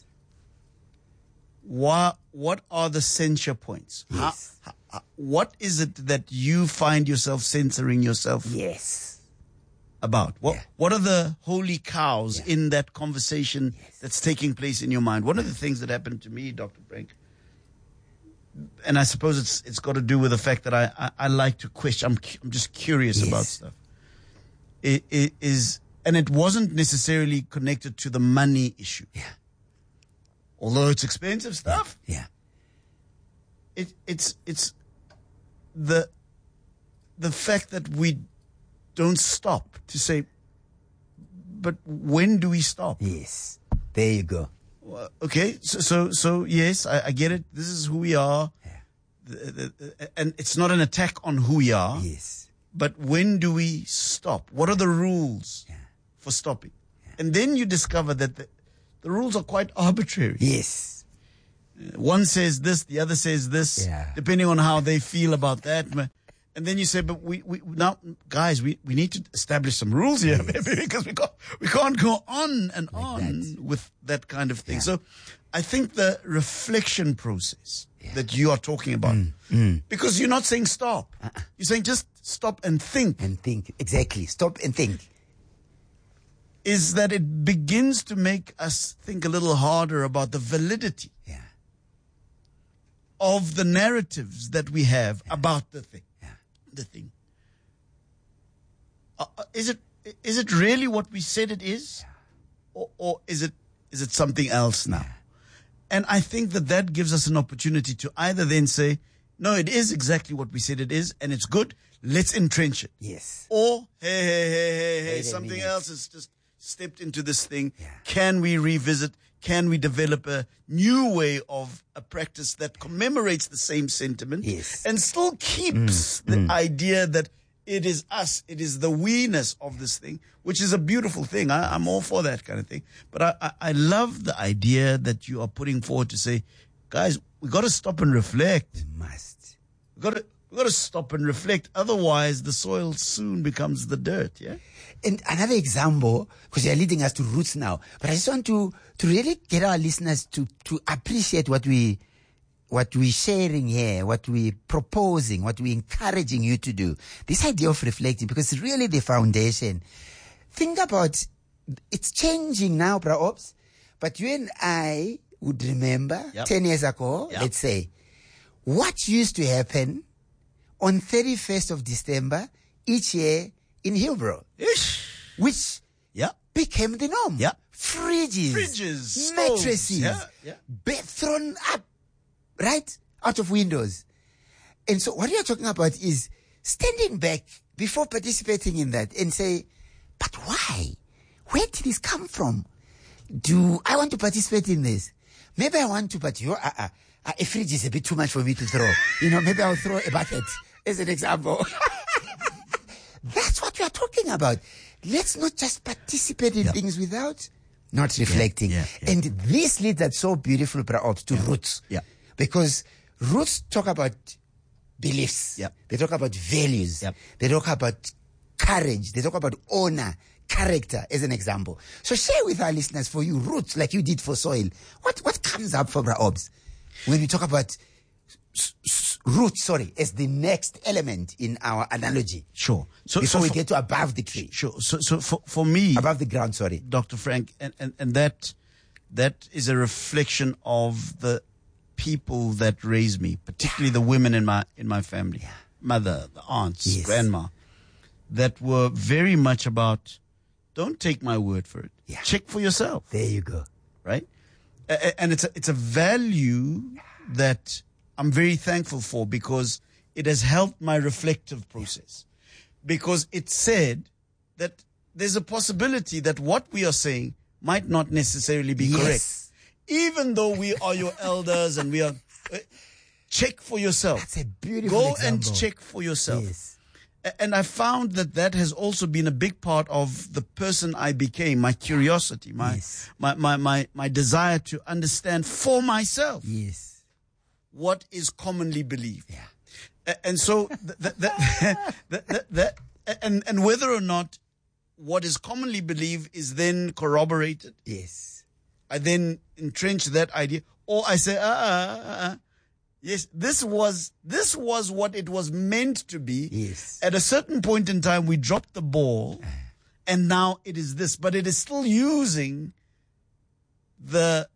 [SPEAKER 1] what what are the censure points? How-
[SPEAKER 4] Yes.
[SPEAKER 1] how- what is it that you find yourself censoring yourself
[SPEAKER 4] Yes.
[SPEAKER 1] about? What
[SPEAKER 4] Yeah.
[SPEAKER 1] what are the holy cows
[SPEAKER 4] Yeah.
[SPEAKER 1] in that conversation that's taking place in your mind? One of the things that happened to me, Doctor Frank, and I suppose it's it's got to do with the fact that I I, I like to question. I'm cu- I'm just curious
[SPEAKER 4] Yes.
[SPEAKER 1] about stuff. It, it is, and it wasn't necessarily connected to the money issue.
[SPEAKER 4] Yeah.
[SPEAKER 1] Although it's expensive stuff,
[SPEAKER 4] Yeah.
[SPEAKER 1] it it's it's the the fact that we don't stop to say, but when do we stop?
[SPEAKER 4] Yes. There you go.
[SPEAKER 1] Well, okay, so so, so yes, I, I get it. This is who we are,
[SPEAKER 4] Yeah.
[SPEAKER 1] The- the- the- and it's not an attack on who we are.
[SPEAKER 4] Yes.
[SPEAKER 1] But when do we stop? What are the rules
[SPEAKER 4] Yeah.
[SPEAKER 1] for stopping? And then you discover that the, the rules are quite arbitrary.
[SPEAKER 4] Yes.
[SPEAKER 1] One says this, the other says this,
[SPEAKER 4] Yeah.
[SPEAKER 1] depending on how they feel about that. And then you say, but we, we now, guys, we, we need to establish some rules here, maybe, because we can't, we can't go on and on
[SPEAKER 4] that.
[SPEAKER 1] with that kind of thing.
[SPEAKER 4] Yeah.
[SPEAKER 1] So I think the reflection process that you are talking about,
[SPEAKER 4] Mm,
[SPEAKER 1] because you're not saying stop.
[SPEAKER 4] Uh-uh.
[SPEAKER 1] You're saying just stop and think,
[SPEAKER 4] And think. Exactly. Stop and think.
[SPEAKER 1] is that it begins to make us think a little harder about the validity
[SPEAKER 4] Yeah.
[SPEAKER 1] of the narratives that we have about the thing.
[SPEAKER 4] Yeah.
[SPEAKER 1] The thing. Uh, uh, is it is it really what we said it is, or, or is it is it something else now? And I think that that gives us an opportunity to either then say, no, it is exactly what we said it is, and it's good. Let's entrench it.
[SPEAKER 4] Yes.
[SPEAKER 1] Or hey, hey, hey, hey, hey,
[SPEAKER 4] Wait a
[SPEAKER 1] something
[SPEAKER 4] minute.
[SPEAKER 1] else has just stepped into this thing.
[SPEAKER 4] Yeah.
[SPEAKER 1] Can we revisit? Can we develop a new way of a practice that commemorates the same sentiment
[SPEAKER 4] Yes.
[SPEAKER 1] and still keeps the idea that it is us. It is the we-ness of this thing, which is a beautiful thing. I, I'm all for that kind of thing. But I, I, I love the idea that you are putting forward to say, guys, we got to stop and reflect.
[SPEAKER 4] We must.
[SPEAKER 1] We got to we got to stop and reflect. Otherwise, the soil soon becomes the dirt. Yeah.
[SPEAKER 4] And another example, because you're leading us to roots now, but I just want to to really get our listeners to to appreciate what we what we're sharing here, what we're proposing, what we're encouraging you to do. This idea of reflecting, because it's really the foundation. Think about, it's changing now, Bra Ops, but you and I would remember yep. ten years ago, yep. let's say, what used to happen on thirty-first of December each year in Hillbrow,
[SPEAKER 1] Ish.
[SPEAKER 4] which
[SPEAKER 1] yep.
[SPEAKER 4] became the norm.
[SPEAKER 1] Yep.
[SPEAKER 4] Fridges,
[SPEAKER 1] Fridges,
[SPEAKER 4] mattresses,
[SPEAKER 1] yeah, yeah.
[SPEAKER 4] bed thrown up, right, out of windows. And so what we are talking about is standing back before participating in that and say, but why? Where did this come from? Do I want to participate in this? Maybe I want to, but you, uh, uh, uh, a fridge is a bit too much for me to throw. You know, maybe I'll throw a bucket as an example. That's what we are talking about. Let's not just participate in yep. things without not reflecting.
[SPEAKER 1] Yeah, yeah, yeah.
[SPEAKER 4] And this leads that so beautiful, Pra-Ops, to
[SPEAKER 1] yeah.
[SPEAKER 4] roots.
[SPEAKER 1] Yeah.
[SPEAKER 4] Because roots talk about beliefs.
[SPEAKER 1] Yep.
[SPEAKER 4] They talk about values.
[SPEAKER 1] Yep.
[SPEAKER 4] They talk about courage. They talk about honor, character, as an example. So share with our listeners, for you, roots, like you did for soil. What what comes up for Pra-Ops when we talk about s- s- roots, sorry, as the next element in our analogy?
[SPEAKER 1] Sure. So
[SPEAKER 4] before
[SPEAKER 1] so
[SPEAKER 4] we
[SPEAKER 1] for,
[SPEAKER 4] get to above the tree.
[SPEAKER 1] Sure. So so for, for me,
[SPEAKER 4] above the ground, sorry.
[SPEAKER 1] Doctor Frank, and, and, and that that is a reflection of the people that raised me, particularly the women in my in my family,
[SPEAKER 4] yeah.
[SPEAKER 1] mother, the aunts,
[SPEAKER 4] yes.
[SPEAKER 1] grandma, that were very much about, don't take my word for it.
[SPEAKER 4] Yeah.
[SPEAKER 1] Check for yourself.
[SPEAKER 4] There you go.
[SPEAKER 1] Right? A- and it's a, it's a value that I'm very thankful for, because it has helped my reflective process. Because it said that there's a possibility that what we are saying might not necessarily be
[SPEAKER 4] yes.
[SPEAKER 1] correct. Even though we are your elders and we are, uh, check for yourself.
[SPEAKER 4] That's a beautiful
[SPEAKER 1] Go
[SPEAKER 4] example.
[SPEAKER 1] and check for yourself.
[SPEAKER 4] Yes.
[SPEAKER 1] A- And I found that that has also been a big part of the person I became, my curiosity, my,
[SPEAKER 4] yes.
[SPEAKER 1] my, my, my, my desire to understand for myself
[SPEAKER 4] Yes.
[SPEAKER 1] what is commonly believed.
[SPEAKER 4] Yeah.
[SPEAKER 1] A- And so that, that, that, that, that, that and, and whether or not what is commonly believed is then corroborated,
[SPEAKER 4] Yes.
[SPEAKER 1] I then entrench that idea, or I say, ah, ah, ah, ah. Yes, this was, this was what it was meant to be.
[SPEAKER 4] Yes.
[SPEAKER 1] At a certain point in time, we dropped the ball, and now it is this, but it is still using the,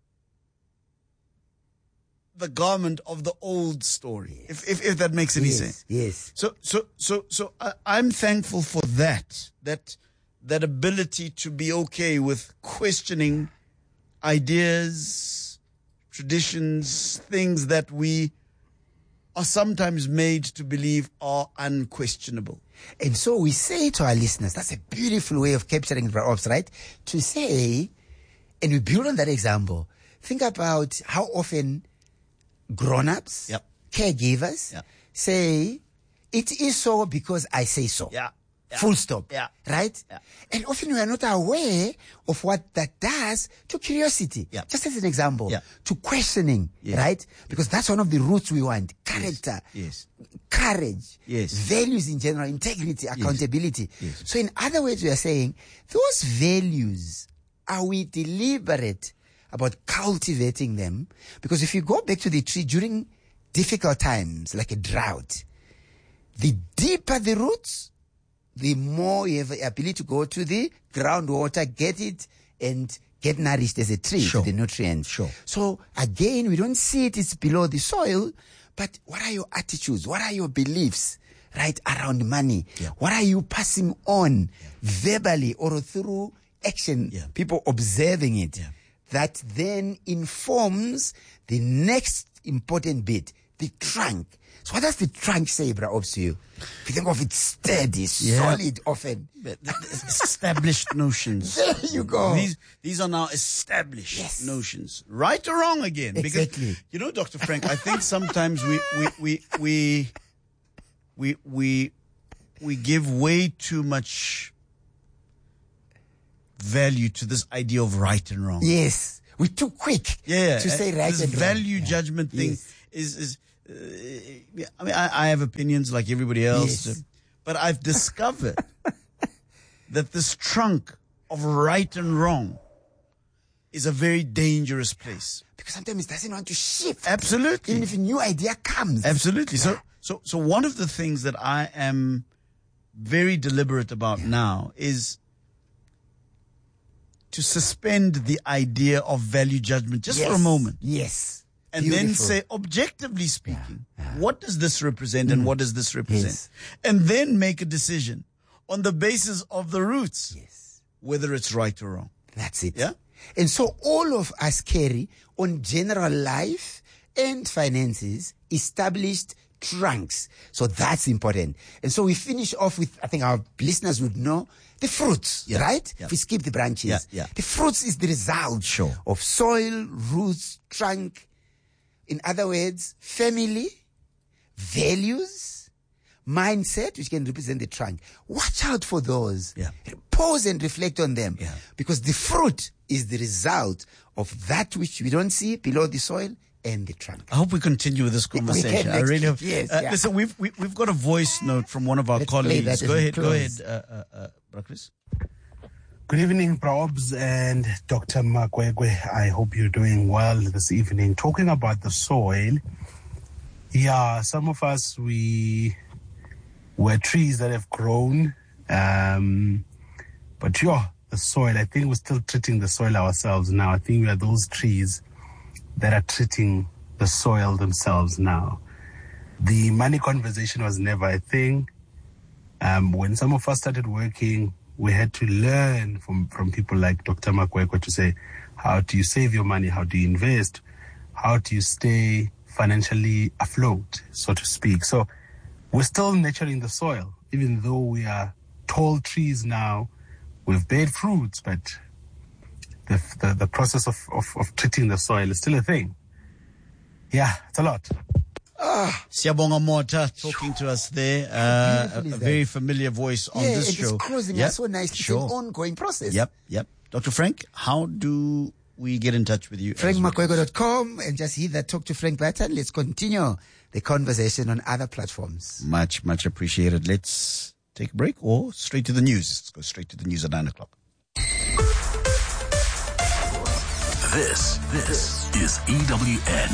[SPEAKER 1] the garment of the old story.
[SPEAKER 4] Yes.
[SPEAKER 1] If, if, if that makes any
[SPEAKER 4] Yes.
[SPEAKER 1] sense.
[SPEAKER 4] Yes.
[SPEAKER 1] So, so, so, so I, I'm thankful for that, that, that ability to be okay with questioning ideas, traditions, things that we are sometimes made to believe are unquestionable.
[SPEAKER 4] And so we say to our listeners, that's a beautiful way of capturing the ops, right? To say, and we build on that example, think about how often grown-ups,
[SPEAKER 1] Yep.
[SPEAKER 4] caregivers,
[SPEAKER 1] Yep.
[SPEAKER 4] say, it is so because I say so.
[SPEAKER 1] Yeah. Yeah.
[SPEAKER 4] Full stop.
[SPEAKER 1] Yeah.
[SPEAKER 4] Right?
[SPEAKER 1] Yeah.
[SPEAKER 4] And often we are not aware of what that does to curiosity.
[SPEAKER 1] Yeah.
[SPEAKER 4] Just as an example,
[SPEAKER 1] Yeah.
[SPEAKER 4] to questioning,
[SPEAKER 1] Yes.
[SPEAKER 4] right? Because that's one of the roots we want. Character,
[SPEAKER 1] Yes.
[SPEAKER 4] courage,
[SPEAKER 1] Yes.
[SPEAKER 4] values in general, integrity, accountability.
[SPEAKER 1] Yes.
[SPEAKER 4] So in other words, we are saying those values, are we deliberate about cultivating them? Because if you go back to the tree during difficult times, like a drought, the deeper the roots, the more you have the ability to go to the groundwater, get it, and get nourished as a tree,
[SPEAKER 1] Sure.
[SPEAKER 4] to the nutrients.
[SPEAKER 1] Sure.
[SPEAKER 4] So again, we don't see it, it's below the soil, but what are your attitudes? What are your beliefs, right, around money?
[SPEAKER 1] Yeah.
[SPEAKER 4] What are you passing on verbally or through action?
[SPEAKER 1] Yeah.
[SPEAKER 4] People observing it.
[SPEAKER 1] Yeah.
[SPEAKER 4] That then informs the next important bit, the trunk. So what does the trunk say, Bra-Ops, to you? If you think of it steady,
[SPEAKER 1] Yeah.
[SPEAKER 4] solid often.
[SPEAKER 1] But th- th- Established notions.
[SPEAKER 4] There you go.
[SPEAKER 1] These these are now established
[SPEAKER 4] Yes.
[SPEAKER 1] notions, right or wrong again.
[SPEAKER 4] Exactly.
[SPEAKER 1] Because, you know, Doctor Frank, I think sometimes we we we we we we we give way too much value to this idea of right and wrong.
[SPEAKER 4] Yes. We're too quick
[SPEAKER 1] Yeah,
[SPEAKER 4] to say right
[SPEAKER 1] this
[SPEAKER 4] and wrong.
[SPEAKER 1] value
[SPEAKER 4] Yeah.
[SPEAKER 1] judgment thing
[SPEAKER 4] Yes.
[SPEAKER 1] is is. Uh, yeah, I mean, I, I have opinions like everybody else,
[SPEAKER 4] Yes.
[SPEAKER 1] but I've discovered that this trunk of right and wrong is a very dangerous place.
[SPEAKER 4] Because sometimes it doesn't want to shift.
[SPEAKER 1] Absolutely.
[SPEAKER 4] Even if a new idea comes.
[SPEAKER 1] Absolutely. So,
[SPEAKER 4] Yeah.
[SPEAKER 1] so, so one of the things that I am very deliberate about now is to suspend the idea of value judgment just for a
[SPEAKER 4] Yes.
[SPEAKER 1] moment,
[SPEAKER 4] Yes.
[SPEAKER 1] and then
[SPEAKER 4] Beautiful.
[SPEAKER 1] say, objectively speaking, what does this represent and what does this represent?
[SPEAKER 4] Yes.
[SPEAKER 1] And then make a decision on the basis of the roots,
[SPEAKER 4] Yes.
[SPEAKER 1] whether it's right or wrong.
[SPEAKER 4] That's it.
[SPEAKER 1] Yeah?
[SPEAKER 4] And so all of us carry on general life and finances established trunks. So that's important. And so we finish off with, I think our listeners would know, the fruits,
[SPEAKER 1] Yeah.
[SPEAKER 4] right?
[SPEAKER 1] Yeah.
[SPEAKER 4] If we skip the branches.
[SPEAKER 1] Yeah, yeah.
[SPEAKER 4] The fruits is the result
[SPEAKER 1] Sure.
[SPEAKER 4] of soil, roots, trunk. In other words, family, values, mindset, which can represent the trunk. Watch out for those.
[SPEAKER 1] Yeah.
[SPEAKER 4] Pause and reflect on them.
[SPEAKER 1] Yeah.
[SPEAKER 4] Because the fruit is the result of that which we don't see below the soil and the trunk.
[SPEAKER 1] I hope we continue with this conversation. I
[SPEAKER 4] next
[SPEAKER 1] really
[SPEAKER 4] week,
[SPEAKER 1] hope.
[SPEAKER 4] yes,
[SPEAKER 1] uh,
[SPEAKER 4] yeah.
[SPEAKER 1] Listen, we've we, we've got a voice note from one of our
[SPEAKER 4] Let's play
[SPEAKER 1] colleagues.
[SPEAKER 4] that as
[SPEAKER 1] Go
[SPEAKER 4] we
[SPEAKER 1] ahead, go ahead,
[SPEAKER 4] close.
[SPEAKER 1] uh, uh, uh, Brakris.
[SPEAKER 5] Good evening, Probs and Doctor Makwekwe. I hope you're doing well this evening. Talking about the soil, yeah, some of us, we were trees that have grown, um, but yeah, the soil, I think we're still treating the soil ourselves now. I think we are those trees that are treating the soil themselves now. The money conversation was never a thing. Um, when some of us started working, we had to learn from, from people like Doctor Makwekwe to say, how do you save your money? How do you invest? How do you stay financially afloat, so to speak? So we're still nurturing the soil, even though we are tall trees now. We've beared fruits, but the, the, the process of, of, of treating the soil is still a thing. Yeah, it's a lot.
[SPEAKER 1] Siyabonga Mota talking to us there. Uh,
[SPEAKER 4] beautiful
[SPEAKER 1] a,
[SPEAKER 4] is
[SPEAKER 1] a
[SPEAKER 4] that?
[SPEAKER 1] very familiar voice on
[SPEAKER 4] yeah,
[SPEAKER 1] this
[SPEAKER 4] and
[SPEAKER 1] show.
[SPEAKER 4] it's closing
[SPEAKER 1] Yep,
[SPEAKER 4] us so nice. It's
[SPEAKER 1] Sure.
[SPEAKER 4] an ongoing process.
[SPEAKER 1] Yep, yep. Doctor Frank, how do we get in touch with you?
[SPEAKER 4] frank
[SPEAKER 1] as we-
[SPEAKER 4] makwekwe dot com and just hit that Talk to Frank button. Let's continue the conversation on other platforms.
[SPEAKER 1] Much, much appreciated. Let's take a break or straight to the news. Let's go straight to the news at nine o'clock.
[SPEAKER 2] This, this is E W N.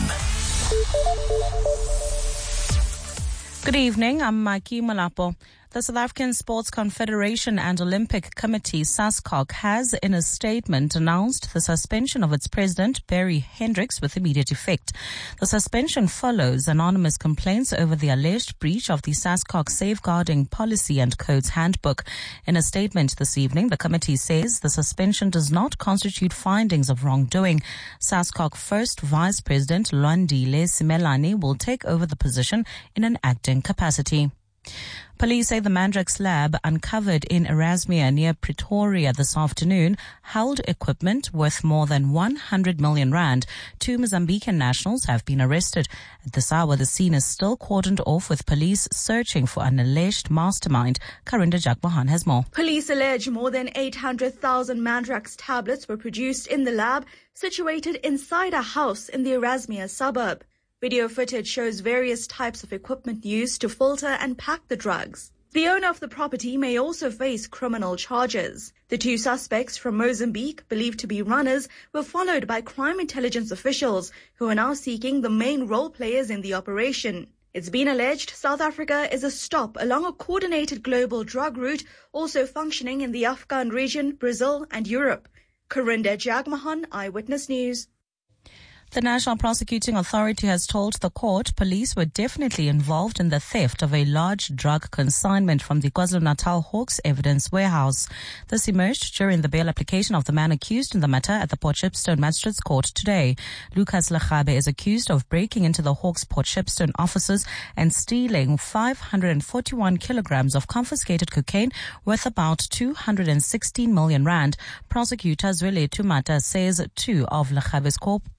[SPEAKER 6] Good evening, I'm Mikey Malapo. The South African Sports Confederation and Olympic Committee, SASCOC, has in a statement announced the suspension of its president, Barry Hendricks, with immediate effect. The suspension follows anonymous complaints over the alleged breach of the SASCOC Safeguarding Policy and Codes Handbook. In a statement this evening, the committee says the suspension does not constitute findings of wrongdoing. SASCOC First Vice President Lwandile Simelane will take over the position in an acting capacity. Police say the Mandrax lab uncovered in Erasmia near Pretoria this afternoon held equipment worth more than one hundred million rand. Two Mozambican nationals have been arrested. At this hour, the scene is still cordoned off with police searching for an alleged mastermind. Karinda Jagmohan has more.
[SPEAKER 7] Police allege more than eight hundred thousand Mandrax tablets were produced in the lab situated inside a house in the Erasmia suburb. Video footage shows various types of equipment used to filter and pack the drugs. The owner of the property may also face criminal charges. The two suspects from Mozambique, believed to be runners, were followed by crime intelligence officials who are now seeking the main role players in the operation. It's been alleged South Africa is a stop along a coordinated global drug route also functioning in the Afghan region, Brazil and Europe. Karinda Jagmohan, Eyewitness News.
[SPEAKER 6] The National Prosecuting Authority has told the court police were definitely involved in the theft of a large drug consignment from the KwaZulu-Natal Hawks Evidence Warehouse. This emerged during the bail application of the man accused in the matter at the Port Shepstone Magistrates Court today. Lucas Lechabe is accused of breaking into the Hawks Port Shepstone offices and stealing five hundred forty-one kilograms of confiscated cocaine worth about two hundred sixteen million rand. Prosecutor Zweli Tumata says two of Lechabe's co-perpetrators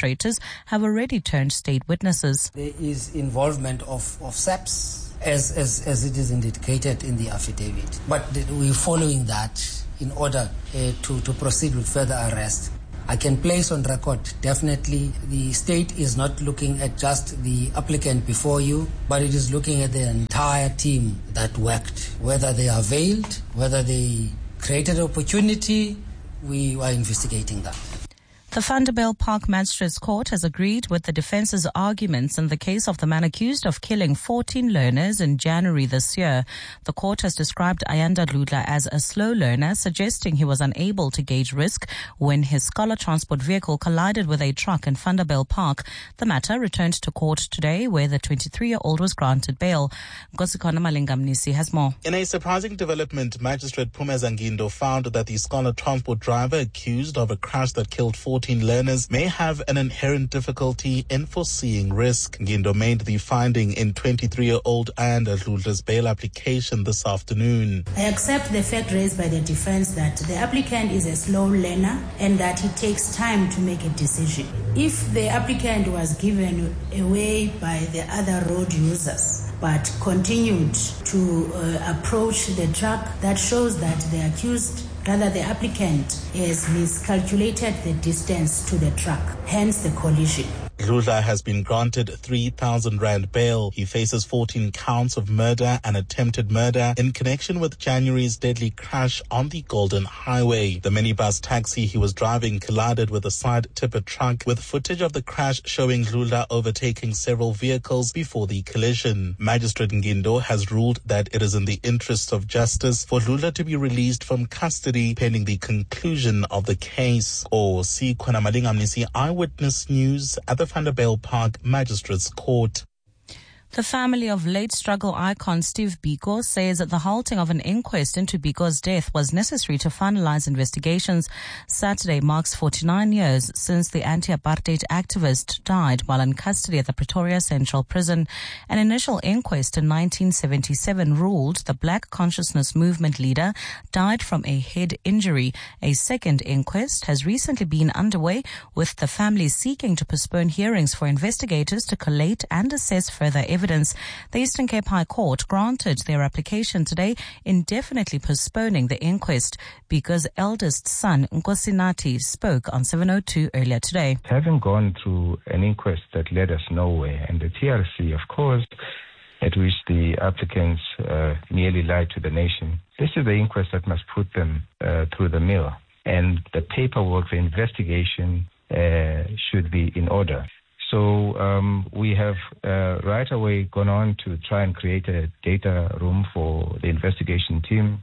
[SPEAKER 6] demonstrators have already turned state witnesses.
[SPEAKER 8] There is involvement of, of SAPS, as, as, as it is indicated in the affidavit. But we're following that in order uh, to, to proceed with further arrest. I can place on record, definitely, the state is not looking at just the applicant before you, but it is looking at the entire team that worked. Whether they are veiled, whether they created opportunity, we are investigating that.
[SPEAKER 6] The Vanderbijl Park Magistrates Court has agreed with the defence's arguments in the case of the man accused of killing fourteen learners in January this year. The court has described Ayanda Dludla as a slow learner, suggesting he was unable to gauge risk when his scholar transport vehicle collided with a truck in Vanderbijl Park. The matter returned to court today, where the twenty-three-year-old was granted bail. Ngosikona Malingamnisi has more.
[SPEAKER 9] In a surprising development, Magistrate Phumeza Ngindo found that the scholar transport driver accused of a crash that killed fourteen learners may have an inherent difficulty in foreseeing risk. Ngindo made the finding in twenty-three-year-old Ayanda Dludla's bail application this afternoon.
[SPEAKER 10] I accept the fact raised by the defense that the applicant is a slow learner and that it takes time to make a decision. If the applicant was given away by the other road users but continued to uh, approach the truck, that shows that the accused Rather, the applicant has miscalculated the distance to the truck, hence the collision.
[SPEAKER 9] Dludla has been granted three thousand rand bail. He faces fourteen counts of murder and attempted murder in connection with January's deadly crash on the Golden Highway. The minibus taxi he was driving collided with a side tipper truck, with footage of the crash showing Dludla overtaking several vehicles before the collision. Magistrate Ngindo has ruled that it is in the interest of justice for Dludla to be released from custody pending the conclusion of the case. Or see Khona Malingamnisi, Eyewitness News at the Vanderbijl Park Magistrates Court.
[SPEAKER 6] The family of late struggle icon Steve Biko says that the halting of an inquest into Biko's death was necessary to finalize investigations. Saturday marks forty-nine years since the anti-apartheid activist died while in custody at the Pretoria Central Prison. An initial inquest in nineteen seventy-seven ruled the Black Consciousness Movement leader died from a head injury. A second inquest has recently been underway, with the family seeking to postpone hearings for investigators to collate and assess further evidence. Evidence. The Eastern Cape High Court granted their application today, indefinitely postponing the inquest because eldest son Nkosinathi spoke on seven oh two earlier today.
[SPEAKER 11] Having gone through an inquest that led us nowhere, and the T R C, of course, at which the applicants uh, nearly lied to the nation, this is the inquest that must put them uh, through the mill, and the paperwork, the investigation uh, should be in order. So um, we have uh, right away gone on to try and create a data room for the investigation team.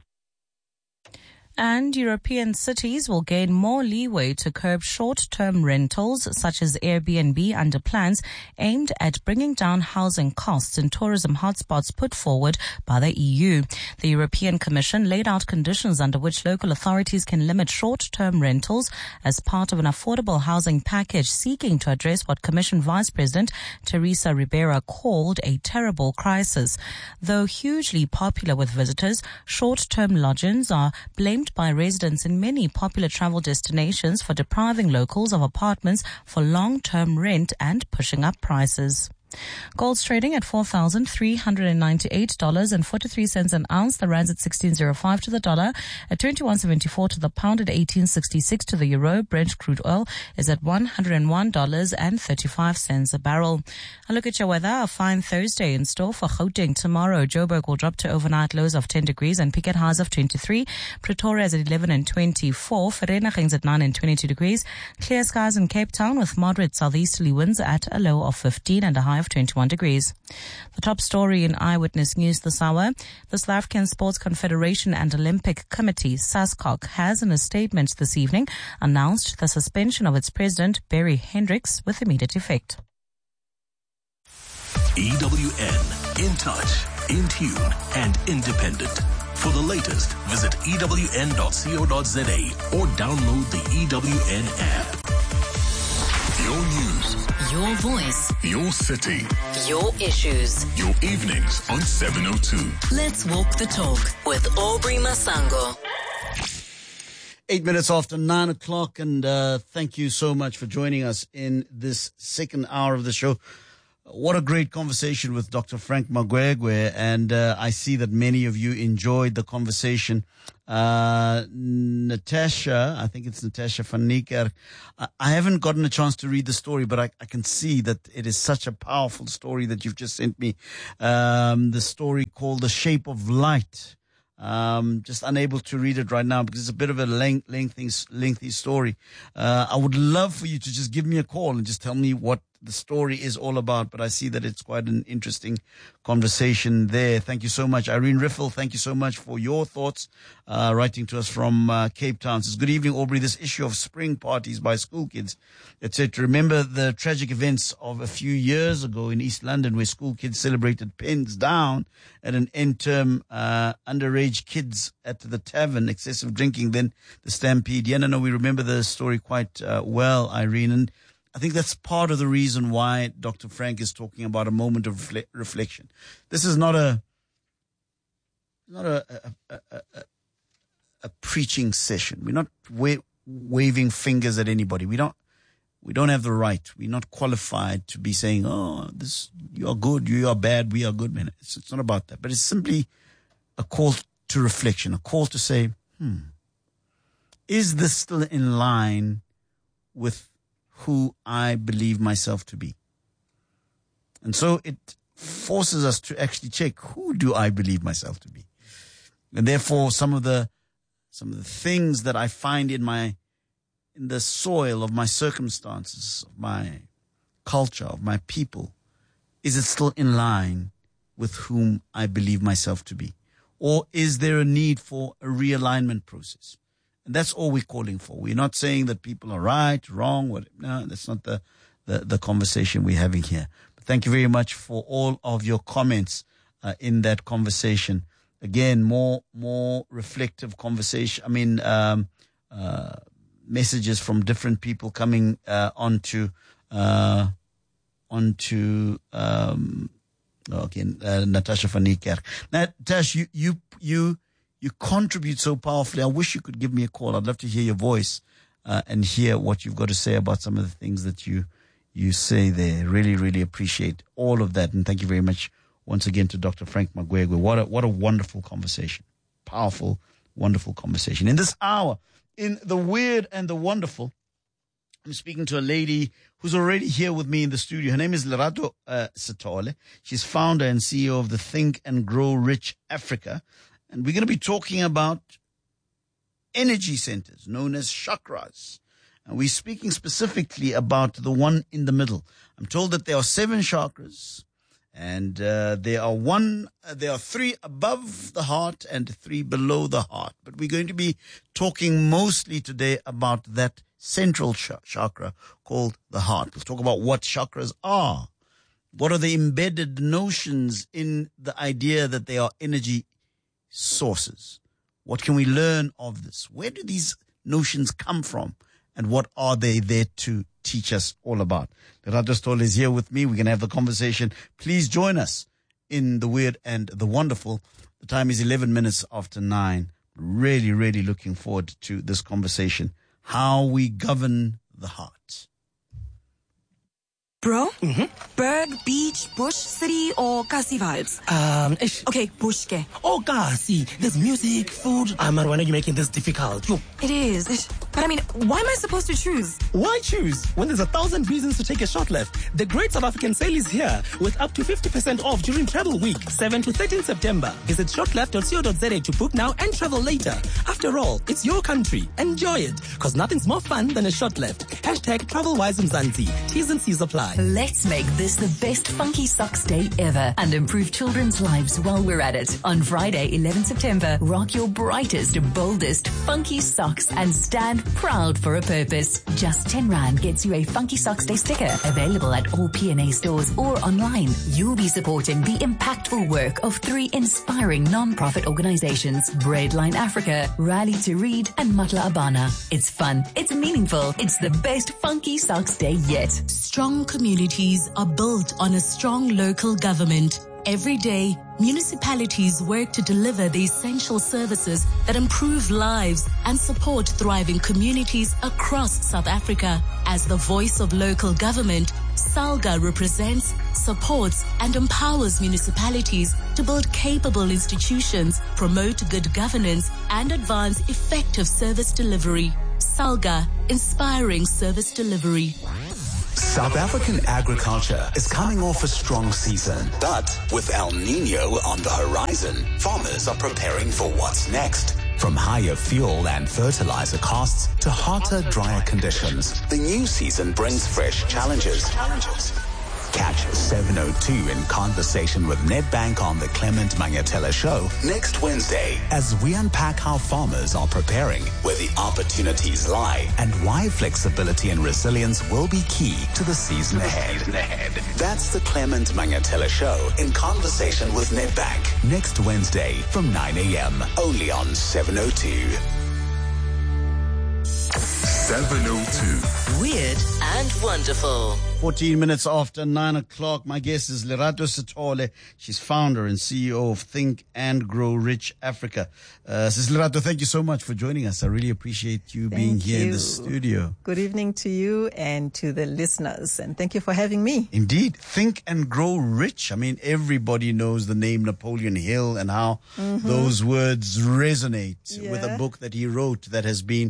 [SPEAKER 6] And European cities will gain more leeway to curb short-term rentals, such as Airbnb, under plans aimed at bringing down housing costs in tourism hotspots put forward by the E U. The European Commission laid out conditions under which local authorities can limit short-term rentals as part of an affordable housing package seeking to address what Commission Vice President Teresa Ribeira called a terrible crisis. Though hugely popular with visitors, short-term lodgings are blamed by residents in many popular travel destinations for depriving locals of apartments for long-term rent and pushing up prices. Gold's trading at four thousand three hundred ninety-eight dollars and forty-three cents an ounce. The rand's at sixteen oh five to the dollar, at twenty-one seventy-four to the pound, at eighteen sixty-six to the euro. Brent crude oil is at one hundred one dollars and thirty-five cents a barrel. A look at your weather. A fine Thursday in store for Gauteng tomorrow. Joburg will drop to overnight lows of ten degrees and peak at highs of twenty-three. Pretoria is at eleven and twenty-four. Vereeniging's at nine and twenty-two degrees. Clear skies in Cape Town with moderate southeasterly winds at a low of fifteen and a high of twenty-one degrees. The top story in Eyewitness News this hour. The South African Sports Confederation and Olympic Committee, SASCOC, has in a statement this evening announced the suspension of its president, Barry Hendricks, with immediate effect.
[SPEAKER 12] E W N, in touch, in tune, and independent. For the latest, visit E W N dot co dot za or download the E W N app.
[SPEAKER 2] Your news.
[SPEAKER 3] Your voice.
[SPEAKER 2] Your city.
[SPEAKER 3] Your issues.
[SPEAKER 2] Your evenings on seven oh two.
[SPEAKER 3] Let's walk the talk with Aubrey Masango.
[SPEAKER 1] Eight minutes after nine o'clock, and uh, thank you so much for joining us in this second hour of the show. What a great conversation with Doctor Frank Magwegwe, and uh, I see that many of you enjoyed the conversation. Uh, Natasha, I think it's Natasha van Niekerk. I, I haven't gotten a chance to read the story, but I, I can see that it is such a powerful story that you've just sent me. Um, the story called The Shape of Light. Um, just unable to read it right now because it's a bit of a length, lengthy, lengthy story. Uh, I would love for you to just give me a call and just tell me what the story is all about, but I see that it's quite an interesting conversation there. Thank you so much. Irene Riffel, thank you so much for your thoughts, uh, writing to us from uh, Cape Town. Says, good evening, Aubrey. This issue of spring parties by school kids, et cetera. Remember the tragic events of a few years ago in East London where school kids celebrated pens down at an end-term uh, underage kids at the tavern, excessive drinking, then the stampede. Yeah, no, no, we remember the story quite uh, well, Irene, and I think that's part of the reason why Doctor Frank is talking about a moment of refle- reflection. This is not a not a a, a, a, a preaching session. We're not wa- waving fingers at anybody. We don't we don't have the right. We're not qualified to be saying, "Oh, this you are good, you are bad, we are good." Man, it's, it's not about that. But it's simply a call to reflection, a call to say, "Hmm, is this still in line with who I believe myself to be?" And so it forces us to actually check, who do I believe myself to be? And therefore some of the some of the things that I find in my in the soil of my circumstances, of my culture, of my people, is it still in line with whom I believe myself to be? Or is there a need for a realignment process? And that's all we're calling for. We're not saying that people are right, wrong. What, no, that's not the, the, the conversation we're having here. But thank you very much for all of your comments uh, in that conversation. Again, more more reflective conversation. I mean, um, uh, messages from different people coming uh, onto uh, onto um, okay, uh, Natasha van Niekerk. Natasha, you you you. You contribute so powerfully. I wish you could give me a call. I'd love to hear your voice uh, and hear what you've got to say about some of the things that you you say there. Really, really appreciate all of that. And thank you very much once again to Doctor Frank Magwegwe. What a, what a wonderful conversation. Powerful, wonderful conversation. In this hour, in the weird and the wonderful, I'm speaking to a lady who's already here with me in the studio. Her name is Lerato uh, Sithole. She's founder and C E O of the Think and Grow Rich Africa. And we're going to be talking about energy centers known as chakras. And we're speaking specifically about the one in the middle. I'm told that there are seven chakras, and uh, there are one, uh, there are three above the heart and three below the heart. But we're going to be talking mostly today about that central ch- chakra called the heart. We'll talk about what chakras are. What are the embedded notions in the idea that they are energy sources? What can we learn of this? Where do these notions come from? And what are they there to teach us all about? Lerato Sithole is here with me. We're going to have the conversation. Please join us in the weird and the wonderful. The time is eleven minutes after nine. Really, really looking forward to this conversation. How we govern the heart.
[SPEAKER 13] Bro? Mm-hmm. Berg, beach, bush, city, or Kasi vibes?
[SPEAKER 14] Um, ish.
[SPEAKER 13] Okay, bush ke.
[SPEAKER 14] Oh, Kasi. There's music, food. Ah, man, why are you making this difficult? Yo.
[SPEAKER 13] It is. Ish. But I mean, why am I supposed to choose?
[SPEAKER 14] Why choose? When there's a thousand reasons to take a short left. The Great South African Sale is here with up to fifty percent off during Travel Week, seventh to thirteenth September. Visit shortleft dot co dot za to book now and travel later. After all, it's your country. Enjoy it. Because nothing's more fun than a short left. Hashtag TravelWise Mzansi. T's and C's apply.
[SPEAKER 15] Let's make this the best Funky Socks Day ever and improve children's lives while we're at it. On Friday, eleventh September, rock your brightest, boldest Funky Socks and stand proud for a purpose. Just ten rand gets you a Funky Socks Day sticker available at all P and A stores or online. You'll be supporting the impactful work of three inspiring non-profit organizations, Breadline Africa, Rally to Read, and Matla Abana. It's fun, it's meaningful, it's the best Funky Socks Day yet.
[SPEAKER 3] Strong communities are built on a strong local government. Every day, municipalities work to deliver the essential services that improve lives and support thriving communities across South Africa. As the voice of local government, SALGA represents, supports, and empowers municipalities to build capable institutions, promote good governance, and advance effective service delivery. SALGA, inspiring service delivery.
[SPEAKER 16] South African agriculture is coming off a strong season, but with El Nino on the horizon, farmers are preparing for what's next. From higher fuel and fertilizer costs to hotter, drier conditions, the new season brings fresh challenges. Catch seven oh two in conversation with Nedbank on the Clement Mangatela Show next Wednesday as we unpack how farmers are preparing, where the opportunities lie, and why flexibility and resilience will be key to the season ahead. That's the Clement Mangatela Show in conversation with Nedbank next Wednesday from nine a.m. only on seven oh two.
[SPEAKER 12] seven oh two.
[SPEAKER 3] Weird and wonderful.
[SPEAKER 1] fourteen minutes after nine o'clock, my guest is Lerato Sithole. She's founder and C E O of Think and Grow Rich Africa. Uh, Sis Lerato, thank you so much for joining us. I really appreciate you
[SPEAKER 17] thank
[SPEAKER 1] being here
[SPEAKER 17] you.
[SPEAKER 1] in the studio.
[SPEAKER 17] Good evening to you and to the listeners, and thank you for having me.
[SPEAKER 1] Indeed. Think and Grow Rich. I mean, everybody knows the name Napoleon Hill and how mm-hmm. those words resonate yeah. with a book that he wrote that has been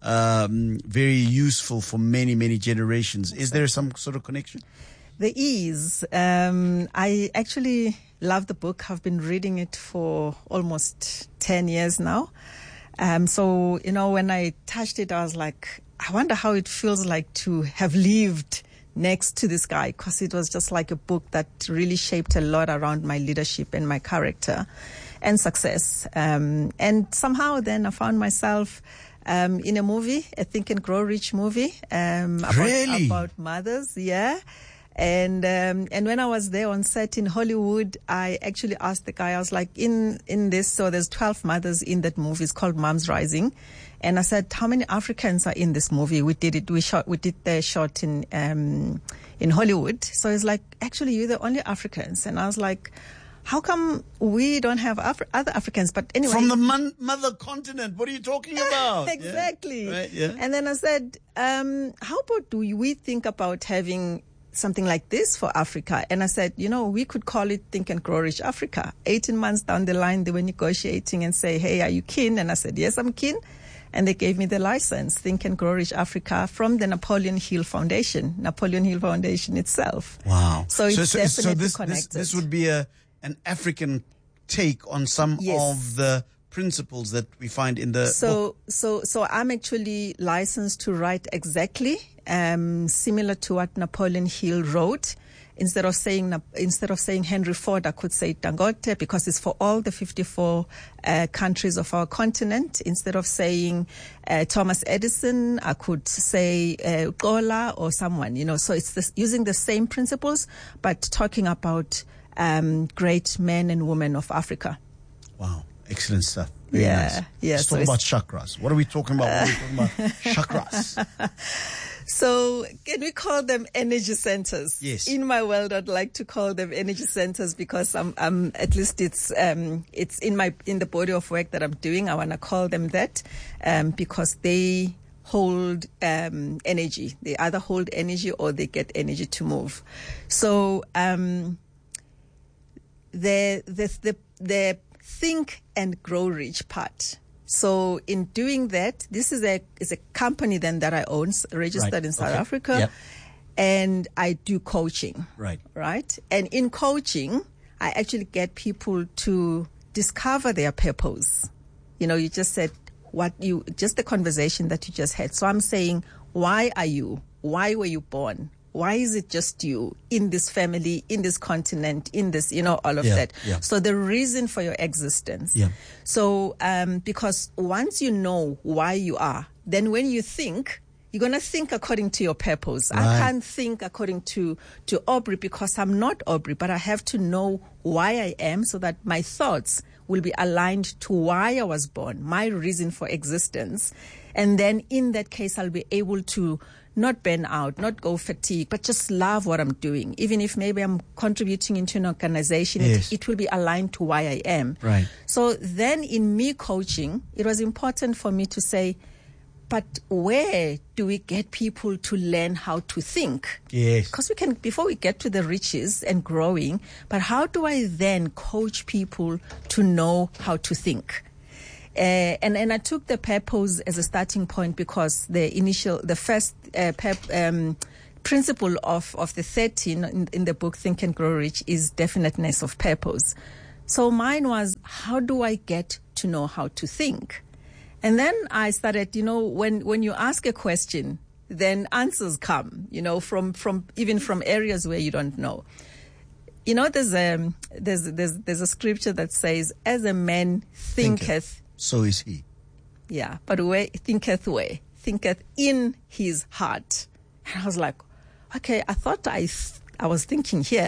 [SPEAKER 1] um, very useful for many, many generations. Is there some sort of connection?
[SPEAKER 17] There is. Um, I actually love the book. I've been reading it for almost ten years now. Um, so, you know, when I touched it, I was like, I wonder how it feels like to have lived next to this guy, because it was just like a book that really shaped a lot around my leadership and my character and success. Um, and somehow then I found myself Um, in a movie, a Think and Grow Rich movie, um, about,
[SPEAKER 1] really?
[SPEAKER 17] about mothers, yeah. And, um, and when I was there on set in Hollywood, I actually asked the guy, I was like, in, in this, so there's twelve mothers in that movie. It's called Moms Rising. And I said, how many Africans are in this movie? We did it, we shot, we did the shot in, um, in Hollywood. So it's like, actually, you're the only Africans. And I was like, how come we don't have Afri- other Africans? But anyway.
[SPEAKER 1] From the mon- mother continent. What are you talking about?
[SPEAKER 17] Exactly.
[SPEAKER 1] Yeah. Right, yeah.
[SPEAKER 17] And then I said, um, how about do we think about having something like this for Africa? And I said, you know, we could call it Think and Grow Rich Africa. eighteen months down the line, they were negotiating and say, hey, are you keen? And I said, yes, I'm keen. And they gave me the license, Think and Grow Rich Africa, from the Napoleon Hill Foundation, Napoleon Hill Foundation itself.
[SPEAKER 1] Wow.
[SPEAKER 17] So it's
[SPEAKER 1] so, so,
[SPEAKER 17] definitely
[SPEAKER 1] so this,
[SPEAKER 17] connected.
[SPEAKER 1] This, this would be a
[SPEAKER 17] an
[SPEAKER 1] African take on some
[SPEAKER 17] yes.
[SPEAKER 1] of the principles that we find in the
[SPEAKER 17] so
[SPEAKER 1] book.
[SPEAKER 17] so so I'm actually licensed to write exactly um similar to what Napoleon Hill wrote. Instead of saying instead of saying Henry Ford, I could say Dangote, because it's for all the fifty-four uh, countries of our continent. Instead of saying uh, Thomas Edison, I could say uh, Gola or someone, you know. So it's this, using the same principles, but talking about um, great men and women of Africa.
[SPEAKER 1] Wow, excellent stuff. Very
[SPEAKER 17] yeah,
[SPEAKER 1] nice.
[SPEAKER 17] yeah.
[SPEAKER 1] Let's
[SPEAKER 17] so
[SPEAKER 1] talk about chakras. What are we talking about? What are we talking about? Chakras.
[SPEAKER 17] So can we call them energy centers?
[SPEAKER 1] Yes.
[SPEAKER 17] In my world, I'd like to call them energy centers because I'm, I'm at least it's, um, it's in my, in the body of work that I'm doing. I want to call them that, um, because they hold, um, energy. They either hold energy or they get energy to move. So, um, the, the, the, the Think and Grow Rich part. So in doing that, this is a is a company then that I own, registered right. in South okay. Africa, yep. and I do coaching.
[SPEAKER 1] Right.
[SPEAKER 17] Right. And in coaching, I actually get people to discover their purpose. You know, you just said what you just the conversation that you just had. So I'm saying, why are you? Why were you born? Why is it just you in this family, in this continent, in this, you know, all of
[SPEAKER 1] yeah,
[SPEAKER 17] that?
[SPEAKER 1] Yeah.
[SPEAKER 17] So the reason for your existence.
[SPEAKER 1] Yeah.
[SPEAKER 17] So, um, because once you know why you are, then when you think, You're going to think according to your purpose.
[SPEAKER 1] Right.
[SPEAKER 17] I can't think according to, to Aubrey because I'm not Aubrey, but I have to know why I am so that my thoughts will be aligned to why I was born, my reason for existence. And then in that case, I'll be able to not burn out, not go fatigue, but just love what I'm doing. Even if maybe I'm contributing into an organization,
[SPEAKER 1] Yes.
[SPEAKER 17] it, it will be aligned to why I am.
[SPEAKER 1] Right.
[SPEAKER 17] So then in me coaching, it was important for me to say, but where do we get people to learn how to think?
[SPEAKER 1] Yes.
[SPEAKER 17] Because we can, before we get to the riches and growing, but how do I then coach people to know how to think? Uh, and, and I took the purpose as a starting point because the initial, the first uh, pep, um, principle of, of the thirteen in, in the book, Think and Grow Rich, is definiteness of purpose. So mine was, how do I get to know how to think? And then I started, you know, when, when you ask a question, then answers come, you know, from, from even from areas where you don't know. You know, there's a, there's, there's, there's a scripture that says, as a man thinketh, thinketh.
[SPEAKER 1] So is he.
[SPEAKER 17] Yeah, but where thinketh where? Thinketh in his heart. And I was like, okay, I thought I, th- I was thinking here.